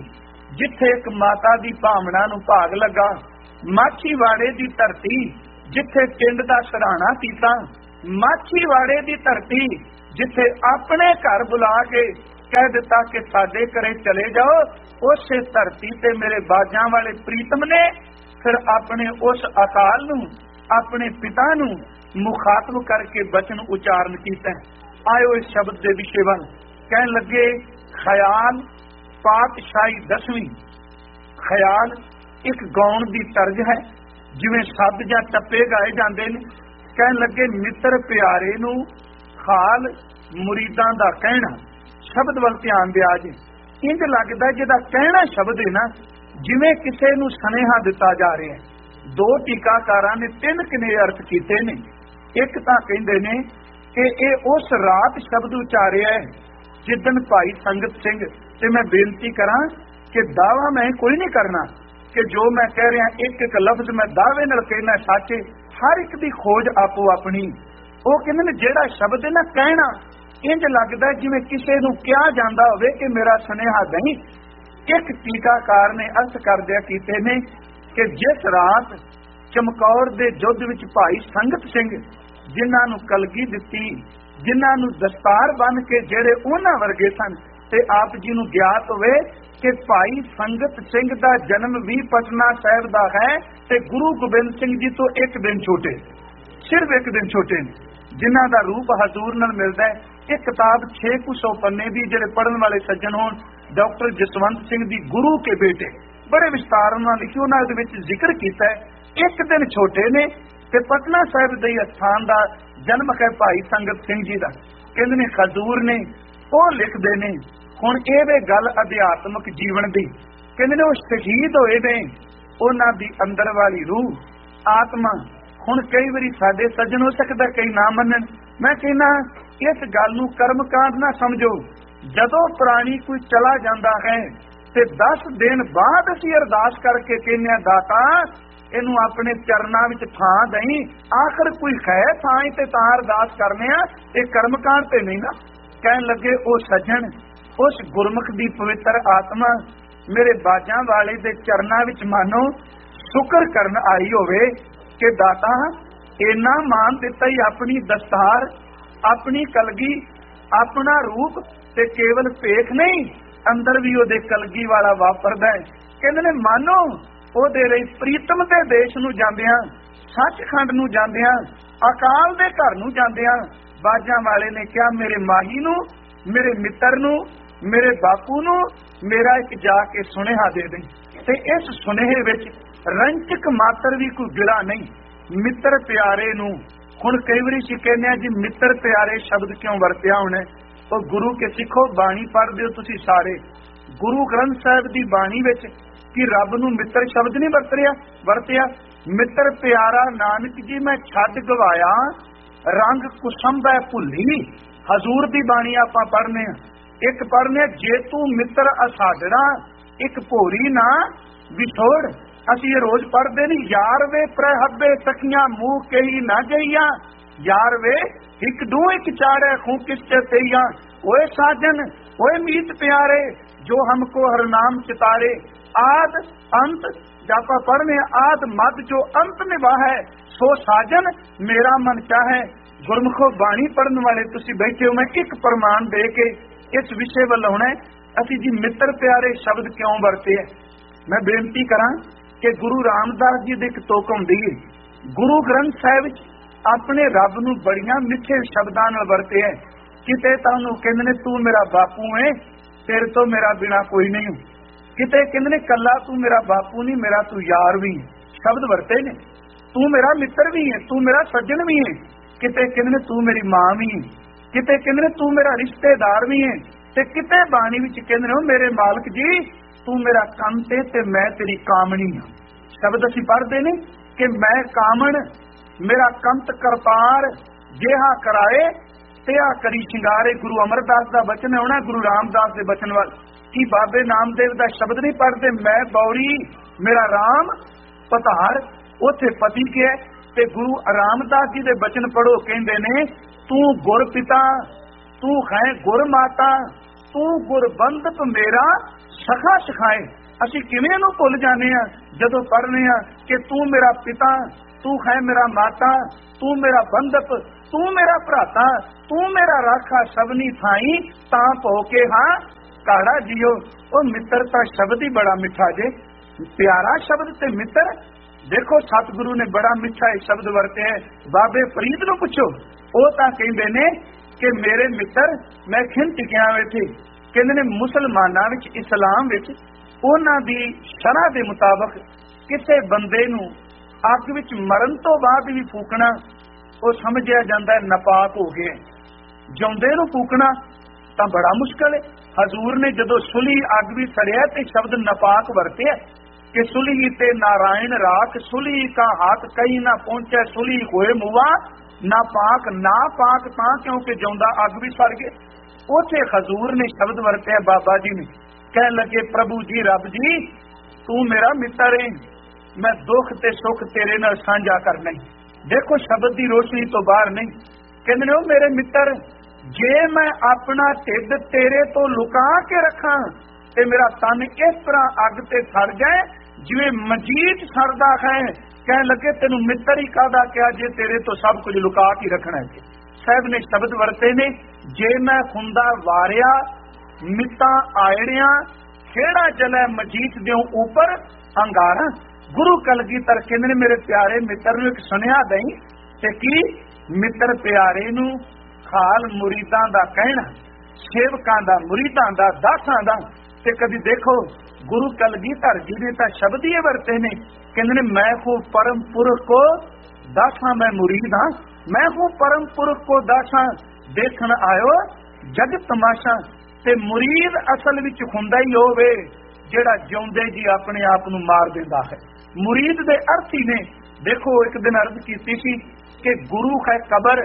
ਜਿੱਥੇ ਇੱਕ ਮਾਤਾ ਦੀ ਭਾਵਨਾ ਨੂੰ ਭਾਗ ਲੱਗਾ। ਮਾਛੀਵਾੜੇ ਦੀ ਧਰਤੀ ਜਿੱਥੇ ਪਿੰਡ ਦਾ ਸਰਾਣਾ ਕੀਤਾ। ਮਾਛੀਵਾੜੇ ਦੀ ਧਰਤੀ ਜਿੱਥੇ ਆਪਣੇ ਘਰ ਬੁਲਾ ਕੇ ਕਹਿ ਦਿੱਤਾ ਕਿ ਸਾਡੇ ਘਰੇ ਚਲੇ ਜਾਓ। ਉਸੇ ਧਰਤੀ ਤੇ ਮੇਰੇ ਬਾਜਾਂ ਵਾਲੇ ਪ੍ਰੀਤਮ ਨੇ ਫਿਰ ਆਪਣੇ ਉਸ ਅਕਾਲ ਨੂੰ, ਆਪਣੇ ਪਿਤਾ ਨੂੰ ਮੁਖਾਤਬ ਕਰਕੇ ਬਚਨ ਉਚਾਰਨ ਕੀਤਾ। ਆਇਓ ਇਸ ਸ਼ਬਦ ਦੇ ਵਿਸ਼ੇ ਵੱਲ। ਕਹਿਣ ਲੱਗੇ ਖਿਆਲ ਪਾਤਸ਼ਾਹੀ 10ਵੀਂ। ਖਿਆਲ ਇੱਕ ਗਾਉਣ ਦੀ ਤਰਜ਼ ਹੈ, ਜਿਵੇਂ ਸ਼ਬਦ ਜਾਂ ਟੱਪੇ ਗਾਏ ਜਾਂਦੇ ਨੇ। ਕਹਿਣ ਲੱਗੇ ਮਿੱਤਰ ਪਿਆਰੇ ਨੂੰ ਖਾਲ ਮੁਰੀਦਾਂ ਦਾ ਕਹਿਣਾ। ਸ਼ਬਦ ਵੱਲ ਧਿਆਨ ਦਿਆ ਜੇ। ਇੰਜ ਲੱਗਦਾ ਜਿਹਦਾ ਕਹਿਣਾ ਸ਼ਬਦ ਹੈ ਨਾ, ਜਿਵੇਂ ਕਿਸੇ ਨੂੰ ਸੁਨੇਹਾ ਦਿੱਤਾ ਜਾ ਰਿਹਾ ਹੈ। ਦੋ ਟੀਕਾਕਾਰਾਂ ਨੇ ਤਿੰਨ ਕਿਨੇ ਅਰਥ ਕੀਤੇ ਨੇ। ਇੱਕ ਤਾਂ ਕਹਿੰਦੇ ਨੇ ਕਿ ਇਹ ਉਸ ਰਾਤ ਸ਼ਬਦ ਉਚਾਰਿਆ ਹੈ ਜਿੱਦਣ ਭਾਈ ਸੰਗਤ ਸਿੰਘ, ਤੇ ਮੈਂ ਬੇਨਤੀ ਕਰਾਂ ਕਿ ਦਾਵਾ ਮੈਂ ਕੋਈ ਨਹੀਂ ਕਰਨਾ ਕਿ ਜੋ ਮੈਂ ਕਹਿ ਰਿਹਾ ਇੱਕ ਇੱਕ ਲਫ਼ਜ਼ ਮੈਂ ਦਾਅਵੇ ਨਾਲ ਕਹਿਣਾ ਸੱਚ ਹੈ। ਹਰ ਇੱਕ ਦੀ ਖੋਜ ਆਪੋ ਆਪਣੀ। ਉਹ ਕਹਿੰਦੇ ਨੇ ਜਿਹੜਾ ਸ਼ਬਦ ਹੈ ਨਾ ਕਹਿਣਾ, ਇੰਜ ਲੱਗਦਾ ਜਿਵੇਂ ਕਿਸੇ ਨੂੰ ਕਿਹਾ ਜਾਂਦਾ ਹੋਵੇ ਕਿ ਮੇਰਾ ਸੁਨੇਹਾ ਨਹੀਂ। ਇੱਕ ਟੀਕਾਕਾਰ ਨੇ ਅਰਥ ਕਰਦਿਆਂ ਕੀਤੇ ਨੇ ਕਿ ਜਿਸ ਰਾਤ ਚਮਕੌਰ ਦੇ ਯੁੱਧ ਵਿੱਚ ਭਾਈ ਸੰਗਤ ਸਿੰਘ, ਜਿਨ੍ਹਾਂ ਨੂੰ ਕਲਗੀ ਦਿੱਤੀ, ਜਿਨ੍ਹਾਂ ਨੂੰ ਦਸਤਾਰ ਬੰਨ ਕੇ ਜਿਹੜੇ ਉਹਨਾਂ ਵਰਗੇ ਸਨ, ਤੇ ਆਪ ਜੀ ਨੂੰ ਗਿਆਤ ਹੋਵੇ ਕਿ ਭਾਈ ਸੰਗਤ ਸਿੰਘ ਦਾ ਜਨਮ ਵੀ ਪਟਨਾ ਸਾਹਿਬ ਦਾ ਹੈ ਤੇ ਗੁਰੂ ਗੋਬਿੰਦ ਸਿੰਘ ਜੀ ਤੋਂ ਇੱਕ ਦਿਨ ਛੋਟੇ, ਸਿਰਫ ਇੱਕ ਦਿਨ ਛੋਟੇ ਨੇ, ਜਿਨ੍ਹਾਂ ਦਾ ਰੂਪ ਹਜ਼ੂਰ ਨਾਲ ਮਿਲਦਾ ਹੈ। ਇਹ ਕਿਤਾਬ 600 ਪੰਨੇ ਦੀ, ਜਿਹੜੇ ਪੜ੍ਹਨ ਵਾਲੇ ਸੱਜਣ ਹੋਣ, ਡਾਕਟਰ ਜਸਵੰਤ ਸਿੰਘ ਦੀ ਗੁਰੂ ਕੇ ਬੇਟੇ, ਬੜੇ ਵਿਸਤਾਰ ਨਾਲ ਲਿਖੀ, ਉਹਨਾਂ ਦੇ ਵਿੱਚ ਜ਼ਿਕਰ ਕੀਤਾ ਹੈ। ਇੱਕ ਦਿਨ ਛੋਟੇ ਨੇ ਤੇ ਪਟਨਾ ਸਾਹਿਬ ਦੇ ਸਥਾਨ ਦਾ ਜਨਮ ਹੈ ਭਾਈ ਸੰਗਤ ਸਿੰਘ ਜੀ ਦਾ। ਕਹਿੰਦੇ ਨੇ ਹਜ਼ੂਰ ਨੇ, ਉਹ ਲਿਖਦੇ ਨੇ ਹੁਣ ਇਹ ਵੇ ਗੱਲ ਅਧਿਆਤਮਕ ਜੀਵਨ ਦੀ। ਕਹਿੰਦੇ ਨੇ ਉਹ ਸ਼ਹੀਦ ਹੋਏ ਨੇ, ਉਹਨਾਂ ਦੀ ਅੰਦਰ ਵਾਲੀ ਰੂਹ ਆਤਮਾ। ਹੁਣ ਕਈ ਵਾਰੀ ਸਾਡੇ ਸੱਜਣ ਹੋ ਸਕਦਾ ਕਈ ਨਾ ਮੰਨਣ। ਮੈਂ ਕਹਿੰਦਾ ਇਸ ਗੱਲ ਨੂੰ ਕਰਮਕਾਂਡ ਨਾ ਸਮਝੋ। ਜਦੋਂ ਪ੍ਰਾਣੀ ਕੋਈ ਚਲਾ ਜਾਂਦਾ ਹੈ ਤੇ 10 ਦਿਨ ਬਾਅਦ ਅਸੀਂ ਅਰਦਾਸ ਕਰਕੇ ਕਹਿੰਦੇ ਆ ਦਾਤਾ ਇਹਨੂੰ ਆਪਣੇ ਚਰਨਾਂ ਵਿੱਚ ਥਾਂ ਦੇਈਂ, ਆਖਰ ਕੋਈ ਹੈ ਥਾਂ ਤੇ ਤਾਂ ਅਰਦਾਸ ਕਰਨੇ ਆ, ਇਹ ਕਰਮਕਾਂਡ ਤੇ ਨਹੀਂ ਨਾ। ਕਹਿਣ ਲੱਗੇ ਉਹ ਸੱਜਣ, ਉਸ ਗੁਰਮੁਖ ਦੀ ਪਵਿੱਤਰ ਆਤਮਾ ਮੇਰੇ ਬਾਜਾਂ ਵਾਲੇ ਦੇ ਚਰਨਾਂ ਵਿੱਚ ਮਾਨੋ ਸ਼ੁਕਰ ਕਰਨ ਆਈ ਹੋਵੇ ਕਿ ਦਾਤਾ ਇੰਨਾ ਮਾਨ ਦਿੱਤਾ ਹੀ, ਆਪਣੀ ਦਸਤਾਰ, ਆਪਣੀ ਕਲਗੀ, ਆਪਣਾ ਰੂਪ, ਤੇ ਕੇਵਲ ਭੇਖ ਨਹੀਂ, ਅੰਦਰ ਵੀ ਉਹਦੇ ਕਲਗੀ ਵਾਲਾ ਵਾਪਰਦਾ ਹੈ। ਕਹਿੰਦੇ ਨੇ ਮਾਨੋ ਉਹਦੇ ਲਈ ਪ੍ਰੀਤਮ ਦੇ ਦੇਸ਼ ਨੂੰ ਜਾਂਦਿਆਂ, ਸੱਚਖੰਡ ਨੂੰ ਜਾਂਦਿਆਂ, ਅਕਾਲ ਦੇ ਘਰ ਨੂੰ ਜਾਂਦਿਆਂ, ਬਾਜਾਂ ਵਾਲੇ ਨੇ ਕਿਹਾ ਮੇਰੇ ਮਾਹੀ ਨੂੰ, ਮੇਰੇ ਮਿੱਤਰ ਨੂੰ, ਮੇਰੇ ਬਾਪੂ ਨੂੰ ਮੇਰਾ ਇੱਕ ਜਾ ਕੇ ਸੁਨੇਹਾ ਦੇ ਦੇ। ਤੇ ਇਸ ਸੁਨੇਹੇ ਵਿੱਚ ਰੰਚਕ ਮਾਤਰ ਵੀ ਕੋਈ ਗਿਲਾ ਨਹੀਂ। ਮਿੱਤਰ ਪਿਆਰੇ ਨੂੰ, ਹੁਣ ਕਈ ਵਾਰੀ ਅਸੀਂ ਕਹਿੰਦੇ ਆ ਜੀ ਮਿੱਤਰ ਪਿਆਰੇ ਸ਼ਬਦ ਕਿਉਂ ਵਰਤਿਆ ਹੁਣ? ਉਹ ਗੁਰੂ ਕੇ ਸਿੱਖੋ, ਬਾਣੀ ਪੜ੍ਹਦੇ ਹੋ ਤੁਸੀਂ ਸਾਰੇ, ਗੁਰੂ ਗ੍ਰੰਥ ਸਾਹਿਬ ਦੀ ਬਾਣੀ ਵਿੱਚ ਕਿ ਰੱਬ ਨੂੰ ਮਿੱਤਰ ਸ਼ਬਦ ਨਹੀਂ ਵਰਤਿਆ। ਮਿੱਤਰ ਪਿਆਰਾ ਨਾਨਕ ਜੀ ਮੈਂ ਛੱਡ ਗਵਾਇਆ, ਰੰਗ ਕੁਸੰਭੈ ਭੁੱਲੀ। ਹਜ਼ੂਰ ਦੀ ਬਾਣੀ ਆਪਾਂ ਪੜ੍ਹਨੇ ਆ। ਇੱਕ ਪੜ੍ਹਨੇ ਜੇ ਤੂੰ ਮਿੱਤਰ ਅਸਾਡੜਾ, ਇੱਕ ਭੋਰੀ ਨਾ ਵਿਛੋੜ। ਅਸੀਂ ਇਹ ਰੋਜ਼ ਪੜ੍ਹਦੇ ਨਹੀਂ, ਯਾਰ ਵੇ ਪ੍ਰਹੱਬੇ ਸਖੀਆਂ ਮੂੰਹ ਕਹੀ ਨਾ ਜਈਆਂ, ਯਾਰ ਵੇ ਇੱਕ ਦੂ ਇੱਕ ਚਾੜੇ ਖੂੰ ਕਿਸ ਤੇਈਆਂ। ਓਏ ਸਾਜਨ ਓਏ ਮੀਤ ਪਿਆਰੇ ਜੋ ਹਮਕੋ ਹਰ ਨਾਮ ਚਿਤਾਰੇ। ਆਦ ਅੰਤ ਜਾਪਾ ਪੜ੍ਹਨੇ, ਆਦ ਮਦ ਜੋ ਅੰਤ ਨਿਭਾ ਹੈ, ਸੋ ਸਾਜਨ ਮੇਰਾ ਮਨ ਚਾਹੇ। ਗੁਰਮੁਖੋ ਬਾਣੀ ਪੜ੍ਹਨ ਵਾਲੇ ਤੁਸੀਂ ਬੈਠੇ ਹੋ, ਮੈਂ ਇੱਕ ਪ੍ਰਮਾਣ ਦੇ ਕੇ ਇਸ ਵਿਸ਼ੇ ਵੱਲ ਆਉਣਾ। ਅਸੀਂ ਜੀ ਮਿੱਤਰ ਪਿਆਰੇ ਸ਼ਬਦ ਕਿਉਂ ਵਰਤੇ ਹੈ? ਮੈਂ ਬੇਨਤੀ ਕਰਾਂ ਕਿ ਗੁਰੂ ਰਾਮਦਾਸ ਜੀ ਦੇ ਇੱਕ ਤੁਕ ਹੁੰਦੀ ਹੈ, ਗੁਰੂ ਗ੍ਰੰਥ ਸਾਹਿਬ ਵਿੱਚ ਆਪਣੇ ਰੱਬ ਨੂੰ ਬੜੀਆਂ ਮਿੱਠੇ ਸ਼ਬਦਾਂ ਨਾਲ ਵਰਤੇ ਹੈ। ਕਿਤੇ ਤੁਹਾਨੂੰ ਕਹਿੰਦੇ ਨੇ ਤੂੰ ਮੇਰਾ ਬਾਪੂ ਹੈ, ਤੇਰੇ ਤੋਂ ਮੇਰਾ ਬਿਨਾ ਕੋਈ ਨਹੀਂ। ਕਿਤੇ ਕਹਿੰਦੇ ਨੇ ਕੱਲਾ ਤੂੰ ਮੇਰਾ ਬਾਪੂ ਨਹੀਂ, ਮੇਰਾ ਤੂੰ ਯਾਰ ਵੀ ਹੈ। ਸ਼ਬਦ ਵਰਤੇ ਨੇ, ਤੂੰ ਮੇਰਾ ਮਿੱਤਰ ਵੀ ਹੈ, ਤੂੰ ਮੇਰਾ ਸੱਜਣ ਵੀ ਹੈ। ਕਿਤੇ ਕਹਿੰਦੇ ਨੇ ਤੂੰ ਮੇਰੀ ਮਾਂ ਵੀ ਹੈ, ਕਿਤੇ ਕਹਿੰਦੇ ਨੇ ਤੂੰ ਮੇਰਾ ਰਿਸ਼ਤੇਦਾਰ ਵੀ ਹੈ, ਤੇ ਕਿਤੇ ਬਾਣੀ ਵਿੱਚ ਕਹਿੰਦੇ ਨੇ ਮੇਰੇ ਮਾਲਕ ਜੀ ਤੂੰ ਮੇਰਾ ਕੰਤ ਹੈ ਤੇ ਮੈਂ ਤੇਰੀ ਕਾਮਣੀ ਹਾਂ। ਸ਼ਬਦ ਅਸੀਂ ਪੜ੍ਹਦੇ ਨੇ ਕਿ ਮੈਂ ਕਾਮਣ, ਮੇਰਾ ਕੰਤ ਕਰਤਾਰ, ਜਿਹਾ ਕਰਾਏ ਤਿਆ ਕਰੀ ਸ਼ਿੰਗਾਰੇ। ਗੁਰੂ ਅਮਰਦਾਸ ਦਾ ਬਚਨ ਹੈ, ਉਹਨਾਂ ਗੁਰੂ ਰਾਮਦਾਸ ਦੇ ਬਚਨ ਵੱਲ ਕੀ ਬਾਬੇ ਨਾਮਦੇਵ ਦਾ ਸ਼ਬਦ ਨਹੀਂ ਪੜ੍ਹਦੇ, ਮੈਂ ਬੌਰੀ ਮੇਰਾ ਰਾਮ ਪਤਾਰ, ਉੱਥੇ ਪਤੀ ਕਿਹਾ। ਤੇ ਗੁਰੂ ਰਾਮਦਾਸ ਜੀ ਦੇ ਬਚਨ ਪੜੋ, ਕਹਿੰਦੇ ਨੇ ਤੂੰ ਗੁਰ ਪਿਤਾ, ਤੂੰ ਹੈ ਗੁਰ ਮਾਤਾ, ਤੂੰ ਗੁਰ ਬੰਧਪ ਮੇਰਾ ਸਖਾ ਸਿਖਾਏ। ਅਸੀਂ ਕਿਵੇਂ ਇਹਨੂੰ ਭੁੱਲ ਜਾਂਦੇ ਆ ਜਦੋਂ ਪੜ੍ਹਨੇ ਆ ਕਿ ਤੂੰ ਮੇਰਾ ਪਿਤਾ, ਤੂੰ ਹੈ ਮੇਰਾ ਮਾਤਾ, ਤੂੰ ਮੇਰਾ ਬੰਧਪ, ਤੂੰ ਮੇਰਾ ਭਰਾਤਾ, ਤੂੰ ਮੇਰਾ ਰਾਖਾ ਸਭਨੀ ਥਾਈ, ਤਾਂ ਭੋ ਕੇ ਹਾਂ ਕਾੜਾ ਜੀਓ। ਉਹ ਮਿੱਤਰ ਤਾਂ ਸ਼ਬਦ ਹੀ ਬੜਾ ਮਿੱਠਾ ਜੇ, ਪਿਆਰਾ ਸ਼ਬਦ ਤੇ ਮਿੱਤਰ। ਦੇਖੋ ਸਤਿਗੁਰੂ ਨੇ ਬੜਾ ਮਿੱਠਾ ਇਹ ਸ਼ਬਦ ਵਰਤਿਆ। ਬਾਬੇ ਫਰੀਦ ਨੂੰ ਪੁੱਛੋ, ਉਹ ਤਾਂ ਕਹਿੰਦੇ ਨੇ ਕਿ ਮੇਰੇ ਮਿੱਤਰ ਮੈਂ ਖਿੰਨ ਟਿਕਿਆ ਵੇਥੇ। ਕਹਿੰਦੇ ਨੇ ਮੁਸਲਮਾਨਾਂ ਵਿੱਚ, ਇਸਲਾਮ ਵਿੱਚ ਉਹਨਾਂ ਦੀ ਸ਼ਰ੍ਹਾ ਦੇ ਮੁਤਾਬਕ ਕਿਸੇ ਬੰਦੇ ਨੂੰ ਅੱਗ ਵਿੱਚ ਮਰਨ ਤੋਂ ਬਾਅਦ ਵੀ ਫੂਕਣਾ ਉਹ ਸਮਝਿਆ ਜਾਂਦਾ ਨਾਪਾਕ ਹੋ ਗਿਆ। ਜਿਉਂਦੇ ਨੂੰ ਫੂਕਣਾ ਤਾਂ ਬੜਾ ਮੁਸ਼ਕਲ ਹੈ। ਹਜ਼ੂਰ ਨੇ ਜਦੋਂ ਸੁਲੀ ਅੱਗ ਵੀ ਸੜਿਆ ਤੇ ਸ਼ਬਦ ਨਾਪਾਕ ਵਰਤਿਆ ਕਿ ਸੁਲੀ ਤੇ ਨਾਰਾਇਣ ਰਾਖ, ਸੁਲੀ ਕਾ ਹੱਥ ਕਈ ਨਾ ਪਹੁੰਚੇ, ਸੁਲੀ ਹੋਏ ਮੁਆ ਨਾਪਾਕ। ਨਾਪਾਕ ਤਾਂ ਕਿਉਂਕਿ ਜਿਉਂਦਾ ਅੱਗ ਵੀ ਸੜ ਗਏ। ਉੱਥੇ ਹਜ਼ੂਰ ਨੇ ਸ਼ਬਦ ਵਰਤਿਆ, ਬਾਬਾ ਜੀ ਨੇ ਕਹਿਣ ਲੱਗੇ ਪ੍ਰਭੂ ਜੀ, ਰੱਬ ਜੀ, ਤੂੰ ਮੇਰਾ ਮਿੱਤਰ ਹੈ, ਮੈਂ ਦੁੱਖ ਤੇ ਸੁੱਖ ਤੇਰੇ ਨਾਲ ਸਾਂਝਾ ਕਰਨਾ। ਦੇਖੋ ਸ਼ਬਦ ਦੀ ਰੋਸ਼ਨੀ ਤੋਂ ਬਾਹਰ ਨਹੀਂ। ਕਹਿੰਦੇ ਨੇ ਉਹ ਮੇਰੇ ਮਿੱਤਰ, ਜੇ ਮੈਂ ਆਪਣਾ ਢਿੱਡ ਤੇਰੇ ਤੋਂ ਲੁਕਾ ਕੇ ਰੱਖਾਂ ਤੇ ਮੇਰਾ ਤਨ ਇਸ ਤਰ੍ਹਾਂ ਅੱਗ ਤੇ ਸੜ ਜਾਏ ਜਿਵੇਂ ਮਜੀਦ ਸੜਦਾ ਹੈ। ਕਹਿਣ ਲੱਗੇ ਤੈਨੂੰ ਮਿੱਤਰ ਹੀ ਕਾਹਦਾ ਕਿਹਾ ਜੇ ਤੇਰੇ ਤੋਂ ਸਭ ਕੁਝ ਲੁਕਾ ਕੇ ਰੱਖਣਾ ਹੈ। ਸਾਹਿਬ ਨੇ ਸ਼ਬਦ ਵਰਤੇ ਨੇ, ਜੇ ਮੈਂ ਖੁੰਦਾ ਵਾਰਿਆ ਮਿੱਤਾਂ ਆਇੜਿਆਂ, ਖੇੜਾ ਜਲੇ ਮਜੀਦ ਦਿਓ ਉੱਪਰ ਅੰਗਾਰਾਂ। ਗੁਰੂ ਕਲਗੀਧਰ ਕਹਿੰਦੇ ਨੇ ਮੇਰੇ ਪਿਆਰੇ ਮਿੱਤਰ ਨੂੰ ਇੱਕ ਸੁਨੇਹਾ ਦਈ ਤੇ ਕੀ ਮਿੱਤਰ ਪਿਆਰੇ ਨੂੰ ਖਾਲ ਮੁਰੀਦਾਂ ਦਾ ਕਹਿਣਾ, ਸੇਵਕਾਂ ਦਾ, ਮੁਰੀਦਾਂ ਦਾ, ਦਾਸਾਂ ਦਾ। ਤੇ ਕਦੀ ਦੇਖੋ ਗੁਰੂ ਕਲਗੀਧਰ ਜੀ ਨੇ ਤਾਂ ਸ਼ਬਦ ਹੀ ਵਰਤੇ ਨੇ। ਕਹਿੰਦੇ ਨੇ ਮੈਂ ਹੂੰ ਪਰਮ ਪੁਰਖ ਕੋ ਦਾਸਾਂ ਮੈਂ ਮੁਰੀਦ ਹਾਂ, ਮੈਂ ਹੂੰ ਪਰਮ ਪੁਰਖ ਕੋ ਦਾਸਾਂ, ਦੇਖਣ ਆਇਓ ਜਗ ਤਮਾਸ਼ਾ। ਤੇ ਮੁਰੀਦ ਅਸਲ ਵਿੱਚ ਹੁੰਦਾ ਹੀ ਹੋਵੇ ਜਿਹੜਾ ਜਿਉਂਦੇ ਜੀ ਆਪਣੇ ਆਪ ਨੂੰ ਮਾਰ ਦਿੰਦਾ ਹੈ। ਮੁਰੀਦ ਦੇ ਅਰਥ ਹੀ ਨੇ। ਦੇਖੋ ਇੱਕ ਦਿਨ ਅਰਜ਼ ਕੀਤੀ ਸੀ ਕਿ ਗੁਰੂ ਹੈ ਕਬਰ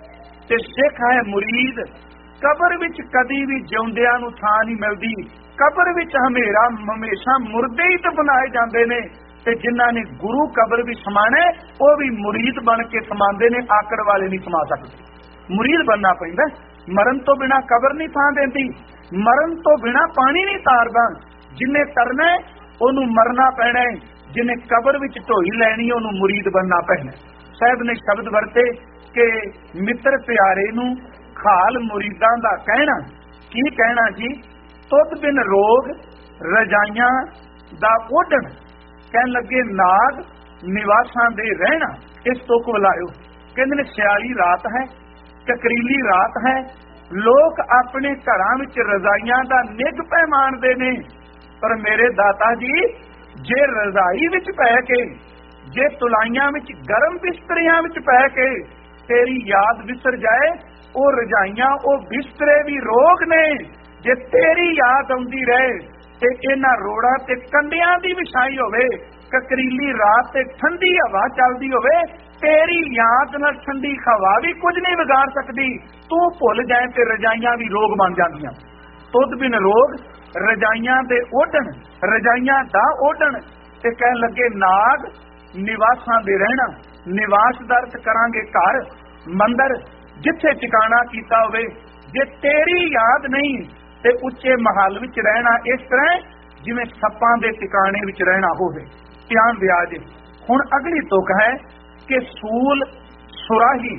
ਤੇ ਸਿੱਖ ਹੈ ਮੁਰੀਦ। ਕਬਰ ਵਿੱਚ ਕਦੀ ਵੀ ਜਿਉਂਦਿਆਂ ਨੂੰ ਥਾਂ ਨਹੀਂ ਮਿਲਦੀ। ਕਬਰ ਵਿੱਚ ਹਮੇਸ਼ਾ ਮੁਰਦੇ ਹੀ ਤਾਂ ਬਣਾਏ ਜਾਂਦੇ ਨੇ ਤੇ ਜਿਨ੍ਹਾਂ ਨੇ ਗੁਰੂ ਕਬਰ ਵੀ ਸਮਾਣੇ ਉਹ ਵੀ ਮੁਰੀਦ ਬਣ ਕੇ ਸਮਾਉਂਦੇ ਨੇ, ਆਕੜ ਵਾਲੇ ਨਹੀਂ ਸਮਾ ਸਕਦੇ। ਮੁਰੀਦ ਬਣਨਾ ਪੈਂਦਾ। ਮਰਨ ਤੋਂ ਬਿਨਾ ਕਬਰ ਨਹੀਂ ਥਾਂ ਦਿੰਦੀ, ਮਰਨ ਤੋਂ ਬਿਨਾ ਪਾਣੀ ਨਹੀਂ ਤਾਰਦਾ। ਜਿੰਨੇ ਤਰਨਾ ਉਹਨੂੰ ਮਰਨਾ ਪੈਣਾ, ਜਿਹਨੇ ਕਬਰ ਵਿੱਚ ਢੋਈ ਲੈਣੀ ਉਹਨੂੰ ਮੁਰੀਦ ਬਣਨਾ ਪੈਣਾ। ਸਾਹਿਬ ਨੇ ਸ਼ਬਦ ਵਰਤੇ ਕਿ ਮਿੱਤਰ ਪਿਆਰੇ ਨੂੰ ਖਾਲ ਮੁਰੀਦਾਂ ਦਾ ਕਹਿਣਾ। ਕੀ ਕਹਿਣਾ ਜੀ? ਤੁਧ ਬਿਨ ਰੋਗ ਰਜਾਈਆਂ ਦਾ ਓਢਣ। ਕਹਿਣ ਲੱਗੇ ਨਾਗ ਨਿਵਾਸਾਂ ਦੇ ਰਹਿਣਾ। ਇਸ ਤੋਂ ਕੋਲਾਇਓ ਕਹਿੰਦੇ ਨੇ ਸਿਆਲੀ ਰਾਤ ਹੈ, ਕਕਰੀਲੀ ਰਾਤ ਹੈ, ਲੋਕ ਆਪਣੇ ਘਰਾਂ ਵਿੱਚ ਰਜ਼ਾਈਆਂ ਦਾ ਨਿੱਘ ਪੈਮਾਨਦੇ ਨੇ। ਪਰ ਮੇਰੇ ਦਾਤਾ ਜੀ, ਜੇ ਰਜ਼ਾਈ ਵਿੱਚ ਪੈ ਕੇ, ਜੇ ਤੁਲਾਈਆਂ ਵਿੱਚ, ਗਰਮ ਬਿਸਤਰਿਆਂ ਵਿੱਚ ਪੈ ਕੇ ਤੇਰੀ ਯਾਦ ਵਿਸਰ ਜਾਏ, ਉਹ ਰਜਾਈਆਂ ਉਹ ਬਿਸਤਰੇ ਵੀ ਰੋਗ ਨੇ। ਜੇ ਤੇਰੀ ਯਾਦ ਆਉਂਦੀ ਰਹੇ ਤੇ ਇਹਨਾਂ ਰੋੜਾਂ ਤੇ ਕੰਡਿਆਂ ਦੀ ਵਿਛਾਈ ਹੋਵੇ, ਕਕਰੀਲੀ ਰਾਤ ਤੇ ਠੰਡੀ ਹਵਾ ਚੱਲਦੀ ਹੋਵੇ, ਤੇਰੀ ਯਾਦ ਨਾਲ ਠੰਡੀ ਹਵਾ ਵੀ ਕੁਝ ਨਹੀਂ ਵਿਗਾੜ ਸਕਦੀ। ਤੂੰ ਭੁੱਲ ਜਾਏ ਤੇ ਰਜਾਈਆਂ ਵੀ ਰੋਗ ਬਣ ਜਾਂਦੀਆਂ। ਤੁਧ ਬਿਨ ਰੋਗ ਰਜਾਈਆਂ ਦੇ ਓਢਣ, ਰਜਾਈਆਂ ਦਾ ਓਢਣ। ਤੇ ਕਹਿਣ ਲੱਗੇ ਨਾਗ ਨਿਵਾਸਾਂ ਦੇ ਰਹਿਣਾ। ਨਿਵਾਸ ਦਾ ਅਰਥ ਕਰਾਂਗੇ ਘਰ, ਮੰਦਰ, ਜਿੱਥੇ ਟਿਕਾਣਾ ਕੀਤਾ ਹੋਵੇ। ਜੇ ਤੇਰੀ ਯਾਦ ਨਹੀਂ ਤੇ ਉੱਚੇ ਮਹੱਲ ਵਿੱਚ ਰਹਿਣਾ ਇਸ ਤਰ੍ਹਾਂ ਜਿਵੇਂ ਸੱਪਾਂ ਦੇ ਟਿਕਾਣੇ ਵਿੱਚ ਰਹਿਣਾ ਹੋਵੇ। ਧਿਆਨ ਦਿਆ ਜੇ। ਹੁਣ ਅਗਲੀ ਤੁਕ ਹੈ ਕਿ ਸੂਲ ਸੁਰਾਹੀ